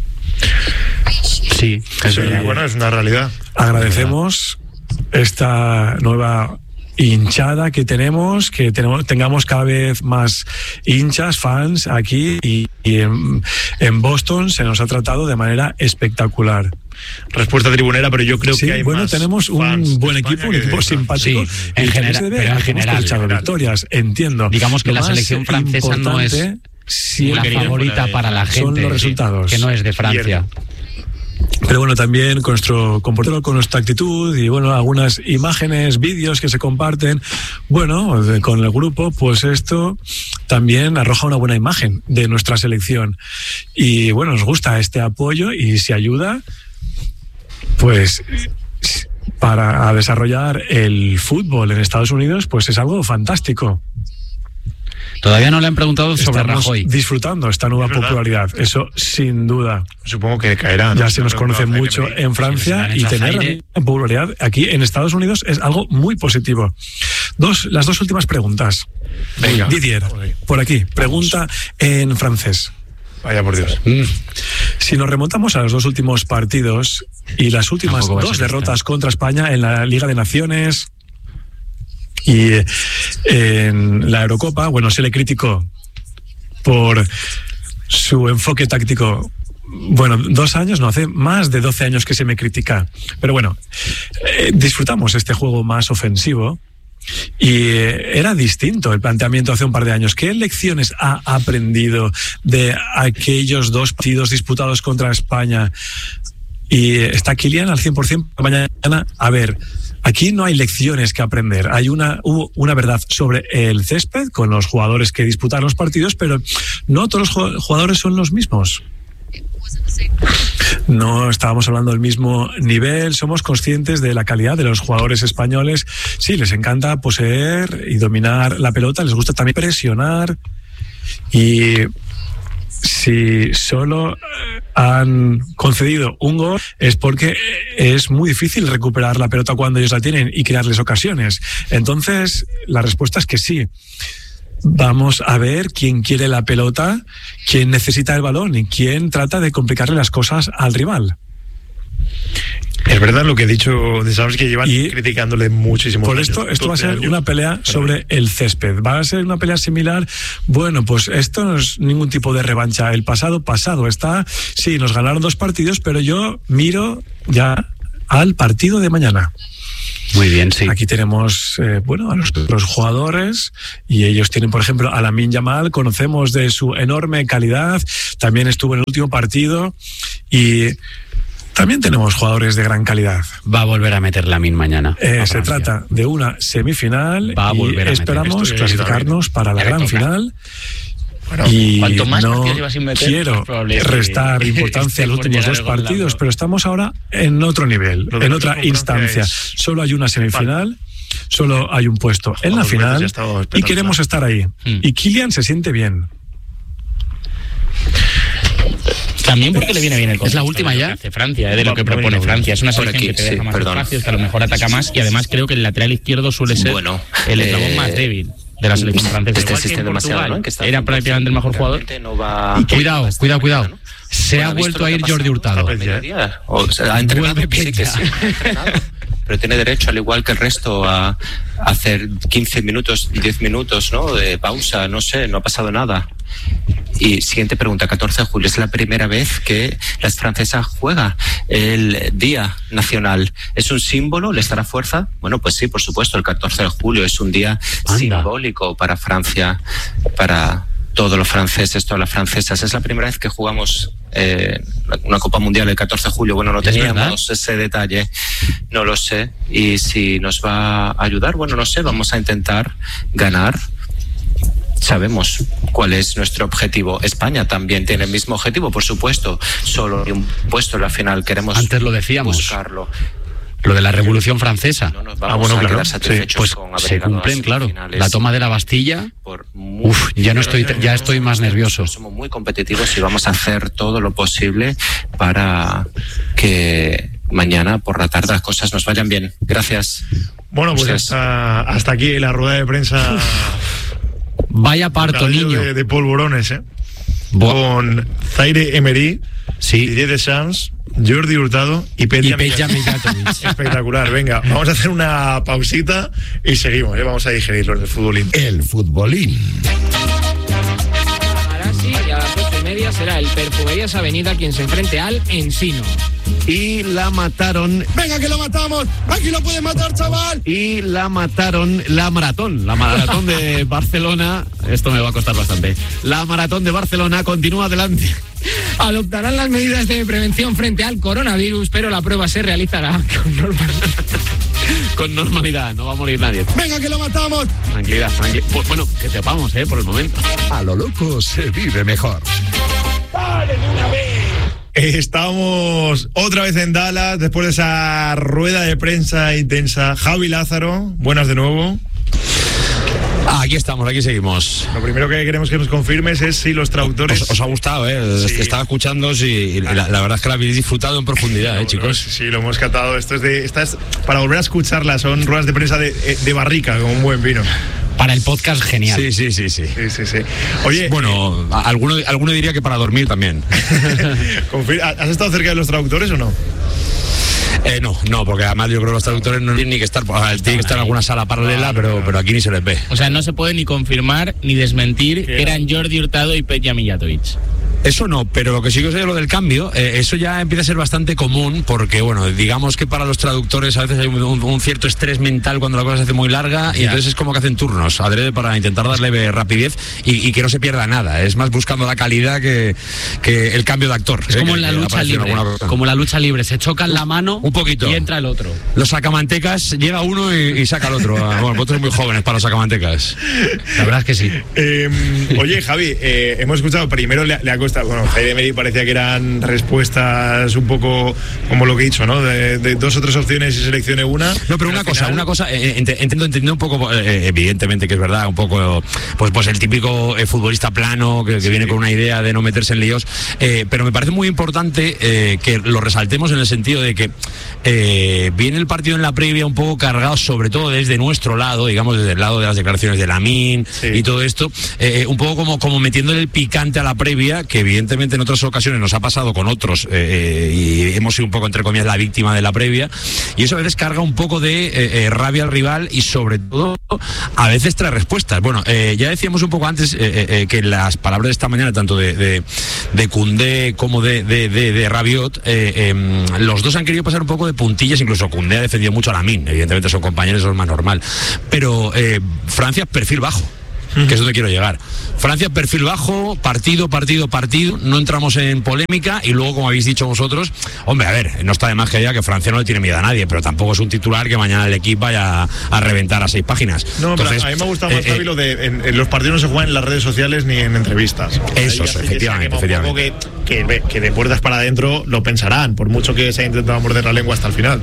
Sí, es, eh, bueno, es una realidad. Agradecemos esta nueva hinchada que tenemos, que tenemos, tengamos cada vez más hinchas, fans aquí y, y en, en Boston se nos ha tratado de manera espectacular. Respuesta tribunera, pero yo creo sí, que hay bueno, más tenemos un buen equipo, un equipo simpático. Sí, en general, pero en general, general. victorias, entiendo. Digamos que Lo la selección francesa no es si la favorita para la gente, son los resultados. que no es de Francia. Pero bueno, también con nuestro comportamiento, con nuestra actitud y bueno, algunas imágenes, vídeos que se comparten, bueno, con el grupo, pues esto también arroja una buena imagen de nuestra selección. Y bueno, nos gusta este apoyo y si ayuda, pues para desarrollar el fútbol en Estados Unidos, pues es algo fantástico. Todavía no le han preguntado sobre Estamos Rajoy. Disfrutando esta nueva popularidad, eso sin duda. Supongo que caerá, ¿no? Ya se nos conoce mucho en Francia y tener popularidad aquí en Estados Unidos es algo muy positivo. Dos, las dos últimas preguntas. Venga. Didier, por aquí, pregunta en francés. Vaya por Dios. Mm. Si nos remontamos a los dos últimos partidos y las últimas dos derrotas contra España en la Liga de Naciones y en la Eurocopa, bueno, se le criticó por su enfoque táctico. Bueno, dos años, no, hace más de doce años que se me critica. Pero bueno, eh, disfrutamos este juego más ofensivo y eh, era distinto el planteamiento hace un par de años. ¿Qué lecciones ha aprendido de aquellos dos partidos disputados contra España? Y está Kylian al cien por ciento mañana. A ver, aquí no hay lecciones que aprender. Hay una, hubo una verdad sobre el césped con los jugadores que disputaron los partidos, pero no todos los jugadores son los mismos. No estábamos hablando del mismo nivel, somos conscientes de la calidad de los jugadores españoles. Sí, les encanta poseer y dominar la pelota, les gusta también presionar y si solo han concedido un gol es porque es muy difícil recuperar la pelota cuando ellos la tienen y crearles ocasiones. Entonces, la respuesta es que sí. Vamos a ver quién quiere la pelota, quién necesita el balón y quién trata de complicarle las cosas al rival. Es verdad lo que he dicho de Sams, que llevan y criticándole muchísimo. Por esto, años, esto va a ser años. Una pelea sobre el césped. ¿Va a ser una pelea similar? Bueno, pues esto no es ningún tipo de revancha. El pasado, pasado está. Sí, nos ganaron dos partidos, pero yo miro ya al partido de mañana. Muy bien, sí. Aquí tenemos, eh, bueno, a nuestros jugadores y ellos tienen, por ejemplo, a Lamine Yamal, conocemos de su enorme calidad, también estuvo en el último partido y también tenemos jugadores de gran calidad. Va a volver a meter Lamine mañana. Eh, se trata de una semifinal Va a volver y a esperamos clasificarnos para la gran final. Bueno, y más no meter, quiero restar que, importancia a los últimos dos partidos, pero estamos ahora en otro nivel, en otra instancia. Es... Solo hay una semifinal, vale. Solo hay un puesto en la final y queremos estar ahí. Hmm. Y Kylian se siente bien. También porque le viene bien el concepto. Es la última ya. Hace Francia, eh, de lo que propone Francia. Es una selección aquí, que te deja sí, más perdón. espacios, que a lo mejor ataca más y además creo que el lateral izquierdo suele ser bueno, el eslabón eh... más débil de la selección francesa. Este existe demasiado, ¿no? Que está era prácticamente el mejor jugador. No va... Y cuidado, cuidado, cuidado. ¿No? Se bueno, ha vuelto a ir Jordi Hurtado. O sea, ha entrenado, sí que sí, ha entrenado. Pero tiene derecho, al igual que el resto, a hacer quince minutos, diez minutos, ¿no? De pausa, no sé, no ha pasado nada. Y siguiente pregunta, catorce de julio, es la primera vez que las francesas juega el Día Nacional. ¿Es un símbolo? ¿Les dará fuerza? Bueno, pues sí, por supuesto, el catorce de julio es un día Anda. simbólico para Francia, para todos los franceses, todas las francesas. Es la primera vez que jugamos eh, una Copa Mundial el catorce de julio. Bueno, no teníamos ese detalle, no lo sé. Y si nos va a ayudar, bueno, no sé, vamos a intentar ganar. Sabemos cuál es nuestro objetivo. España también tiene el mismo objetivo, por supuesto. Solo hay un puesto en la final. Queremos Antes lo decíamos. buscarlo. Lo de la Revolución Francesa. No nos vamos ah, bueno, a claro. Sí. Pues con se cumplen, claro. La toma de la Bastilla. Uf, ya no estoy, ya estoy más nervioso. Somos muy competitivos y vamos a hacer todo lo posible para que mañana por la tarde las cosas nos vayan bien. Gracias. Bueno, pues hasta, hasta aquí la rueda de prensa. Vaya parto, niño. De, de polvorones, ¿eh? Bo- Con Zaire Emery, sí. Didier Deschamps, Jordi Hurtado y Peja Mijatovic. Espectacular. Venga, vamos a hacer una pausita y seguimos, ¿eh? Vamos a digerirlo en el futbolín. El futbolín. Y a las ocho y media será el Perfumerías Avenida quien se enfrente al Ensino. Y la mataron. ¡Venga, que lo matamos! ¡Aquí lo pueden matar, chaval! Y la mataron, la maratón, la maratón de Barcelona. Esto me va a costar bastante. La maratón de Barcelona continúa adelante. Adoptarán las medidas de prevención frente al coronavirus, pero la prueba se realizará con normalidad. Con normalidad, no va a morir nadie. Venga, que lo matamos. Tranquilidad, tranquilidad. Pues bueno, que sepamos, ¿eh? Por el momento. A lo loco se vive mejor. ¡Dale de una vez! Estamos otra vez en Dallas después de esa rueda de prensa intensa. Javi Lázaro, buenas de nuevo. Aquí estamos, aquí seguimos. Lo primero que queremos que nos confirmes es si los traductores... Os, os ha gustado, ¿eh? Sí. Estaba escuchando y la, la verdad es que la habéis disfrutado en profundidad, ¿eh, chicos? Sí, lo hemos catado. Esto es de, esta es para volver a escucharla. Son ruedas de prensa de, de barrica, como un buen vino. Para el podcast, genial. Sí, sí, sí, sí. sí, sí, sí. Oye, bueno, eh, alguno, alguno diría que para dormir también. ¿Has estado cerca de los traductores o no? Eh, no, no, porque además yo creo que los traductores no tienen ni que estar, o sea, tienen que estar en alguna sala paralela, pero, pero aquí ni se les ve. O sea, no se puede ni confirmar ni desmentir que eran Jordi Hurtado y Peja Mijatovic. Eso no, pero lo que sí que os digo, lo del cambio, eh, eso ya empieza a ser bastante común, porque bueno, digamos que para los traductores a veces hay un, un, un cierto estrés mental cuando la cosa se hace muy larga, y yeah. entonces es como que hacen turnos, adrede para intentar darle rapidez y, y que no se pierda nada. Es más buscando la calidad que, que el cambio de actor. Es eh, como que, en la lucha libre, como la lucha libre, se chocan la mano un poquito y entra el otro. Los sacamantecas, llega uno y, y saca al otro. Bueno, vosotros sois muy jóvenes para los sacamantecas. La verdad es que sí. Eh, oye, Javi, eh, hemos escuchado, primero le, le ha costado, bueno, Jaime Meri parecía que eran respuestas un poco como lo que he dicho, ¿no? De, de dos o tres opciones y seleccione una. No, pero una cosa, final... una cosa, eh, entiendo, entiendo un poco, eh, evidentemente que es verdad, un poco, pues, pues el típico eh, futbolista plano que, que sí. viene con una idea de no meterse en líos, eh, pero me parece muy importante eh, que lo resaltemos en el sentido de que eh, viene el partido en la previa un poco cargado, sobre todo desde nuestro lado, digamos, desde el lado de las declaraciones de Lamine sí. y todo esto, eh, un poco como, como metiéndole el picante a la previa, que evidentemente en otras ocasiones nos ha pasado con otros eh, y hemos sido un poco, entre comillas, la víctima de la previa, y eso a veces carga un poco de eh, eh, rabia al rival y sobre todo a veces trae respuestas. Bueno, eh, ya decíamos un poco antes eh, eh, que las palabras de esta mañana, tanto de, de, de Koundé como de, de, de, de Rabiot, eh, eh, los dos han querido pasar un poco de puntillas, incluso Koundé ha defendido mucho a Lamine, evidentemente son compañeros, eso es más normal, pero eh, Francia, perfil bajo, que es donde quiero llegar. Francia, perfil bajo, partido, partido, partido, no entramos en polémica, y luego, como habéis dicho vosotros, hombre, a ver, no está de más que diga que Francia no le tiene miedo a nadie, pero tampoco es un titular que mañana el equipo vaya a, a reventar a seis páginas. No, Entonces, pero a mí me ha gustado más, eh, Javi, lo de en, en los partidos no se juegan en las redes sociales ni en entrevistas. Eso, es, efectivamente, efectivamente. Que, que, que de puertas para adentro lo pensarán, por mucho que se haya intentado morder la lengua hasta el final.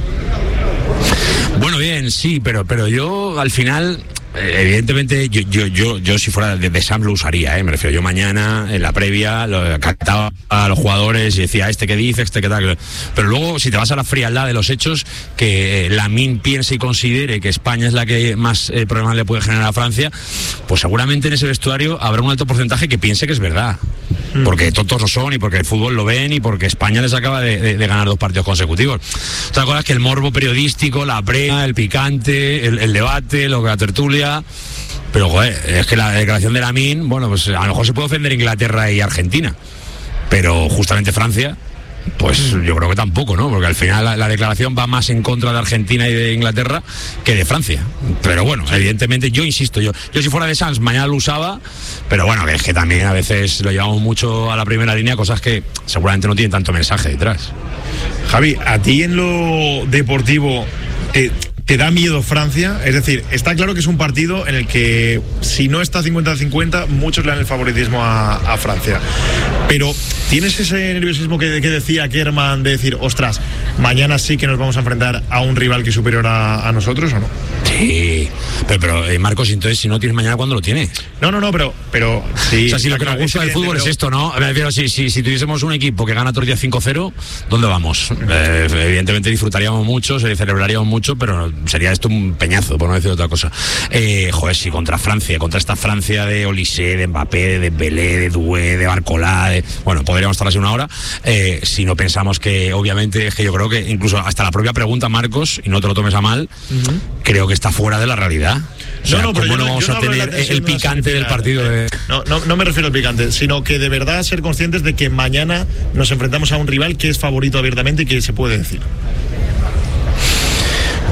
Bueno, bien, sí, pero, pero yo al final... Evidentemente yo yo yo yo si fuera de, de Sam lo usaría, ¿eh? Me refiero, yo mañana en la previa lo captaba a los jugadores y decía este que dice, este que tal, pero luego si te vas a la frialdad de los hechos, que eh, Lamine piense y considere que España es la que más eh, problemas le puede generar a Francia, pues seguramente en ese vestuario habrá un alto porcentaje que piense que es verdad, porque tontos no son y porque el fútbol lo ven y porque España les acaba de, de, de ganar dos partidos consecutivos. Otra cosa es que el morbo periodístico, la previa, el picante, el, el debate, lo que la tertulia. Pero, joder, es que la declaración de Lamine, bueno, pues a lo mejor se puede ofender Inglaterra y Argentina, pero justamente Francia, pues yo creo que tampoco, ¿no? Porque al final la, la declaración va más en contra de Argentina y de Inglaterra que de Francia. Pero bueno, evidentemente, yo insisto, yo, yo si fuera de Sanz mañana lo usaba, pero bueno, que es que también a veces lo llevamos mucho a la primera línea, cosas que seguramente no tienen tanto mensaje detrás. Javi, a ti en lo deportivo... Eh, ¿te da miedo Francia? Es decir, está claro que es un partido en el que, si no está cincuenta a cincuenta, muchos le dan el favoritismo a, a Francia. Pero, ¿tienes ese nerviosismo que, que decía Kerman de decir, ostras, mañana sí que nos vamos a enfrentar a un rival que es superior a, a nosotros, o no? Sí, pero, pero eh, Marcos, entonces, si no tienes mañana, ¿cuándo lo tienes? No, no, no, pero... pero sí, o sea, si lo que nos gusta del fútbol es esto, ¿no? Me refiero, si, si, si tuviésemos un equipo que gana todos los días cinco cero, ¿dónde vamos? Eh, evidentemente disfrutaríamos mucho, se celebraríamos mucho, pero sería esto un peñazo, por no decir otra cosa. Eh, joder, si contra Francia, contra esta Francia de Olysée, de Mbappé, de Dembélé, de Doué, de Barcola, de, bueno, podríamos estar así una hora, eh, si no pensamos que, obviamente, es que yo creo que incluso hasta la propia pregunta, Marcos, y no te lo tomes a mal, uh-huh. creo que está fuera de la realidad. O sea, no, no, ¿cómo no vamos no a tener el picante del partido? De... No, no, no me refiero al picante, sino que de verdad ser conscientes de que mañana nos enfrentamos a un rival que es favorito abiertamente y que se puede decir. Yo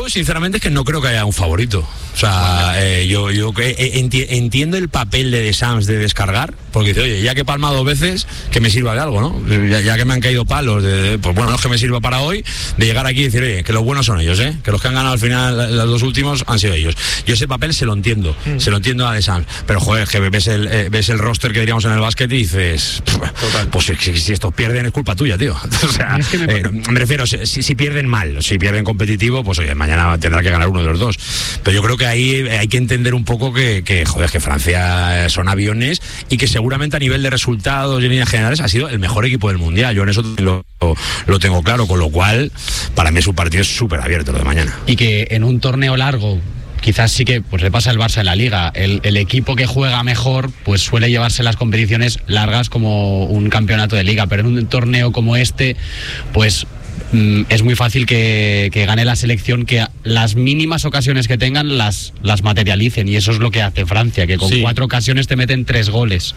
sinceramente, es que no creo que haya un favorito. O sea, eh, yo, yo eh, enti- entiendo el papel de Deschamps de descargar, porque dice, oye, ya que he palmado dos veces, que me sirva de algo, ¿no? Ya, ya que me han caído palos, de, de, pues bueno, no es que me sirva para hoy, de llegar aquí y decir, oye, que los buenos son ellos, ¿eh? Que los que han ganado al final, los dos últimos, han sido ellos. Yo ese papel se lo entiendo, mm. se lo entiendo a Deschamps, pero joder, que ves el, eh, ves el roster que diríamos en el básquet y dices, pues si, si, si estos pierden es culpa tuya, tío. O sea, es que me, eh, me refiero, si, si pierden mal, si pierden competitivo, pues oye, mañana tendrá que ganar uno de los dos. Pero yo creo que ahí hay que entender un poco que, que joder, que Francia son aviones y que seguramente a nivel de resultados y en líneas generales ha sido el mejor equipo del Mundial. Yo en eso lo, lo, lo tengo claro, con lo cual para mí su partido es súper abierto lo de mañana. Y que en un torneo largo quizás sí que pues le pasa al Barça en la Liga. El, el equipo que juega mejor pues suele llevarse las competiciones largas como un campeonato de Liga, pero en un torneo como este pues mm, es muy fácil que, que gane la selección, que las mínimas ocasiones que tengan las, las materialicen, y eso es lo que hace Francia, que con sí. cuatro ocasiones te meten tres goles.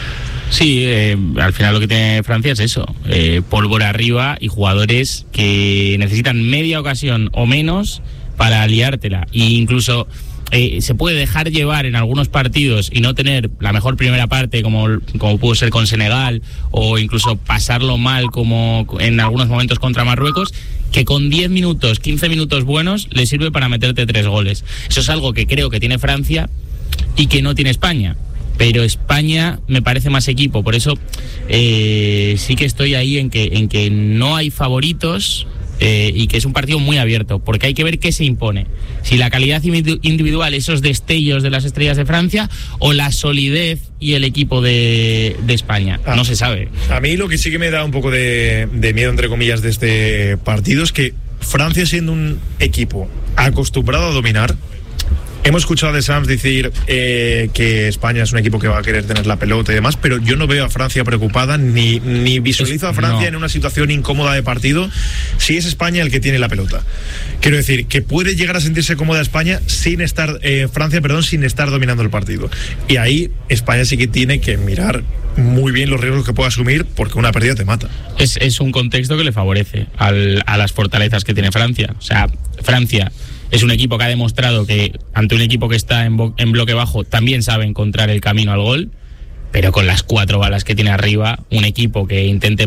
Sí, eh, al final lo que tiene Francia es eso, eh, pólvora arriba y jugadores que necesitan media ocasión o menos para liártela, e incluso eh, se puede dejar llevar en algunos partidos y no tener la mejor primera parte como, como pudo ser con Senegal, o incluso pasarlo mal como en algunos momentos contra Marruecos, que con diez minutos, quince minutos buenos le sirve para meterte tres goles. Eso es algo que creo que tiene Francia y que no tiene España. Pero España me parece más equipo, por eso eh, sí que estoy ahí en que, en que no hay favoritos. Eh, y que es un partido muy abierto, porque hay que ver qué se impone, si la calidad individual, esos destellos de las estrellas de Francia, o la solidez y el equipo de, de España. Ah, no se sabe. A mí lo que sí que me da un poco de, de miedo, entre comillas, de este partido es que Francia, siendo un equipo acostumbrado a dominar, hemos escuchado a Deschamps decir eh, que España es un equipo que va a querer tener la pelota y demás, pero yo no veo a Francia preocupada, ni, ni visualizo a Francia no. en una situación incómoda de partido si es España el que tiene la pelota. Quiero decir, que puede llegar a sentirse cómoda España sin estar, eh, Francia, perdón, sin estar dominando el partido. Y ahí España sí que tiene que mirar muy bien los riesgos que puede asumir, porque una pérdida te mata. Es, es un contexto que le favorece al, a las fortalezas que tiene Francia. O sea, Francia es un equipo que ha demostrado que ante un equipo que está en, bo- en bloque bajo también sabe encontrar el camino al gol, pero con las cuatro balas que tiene arriba, un equipo que intente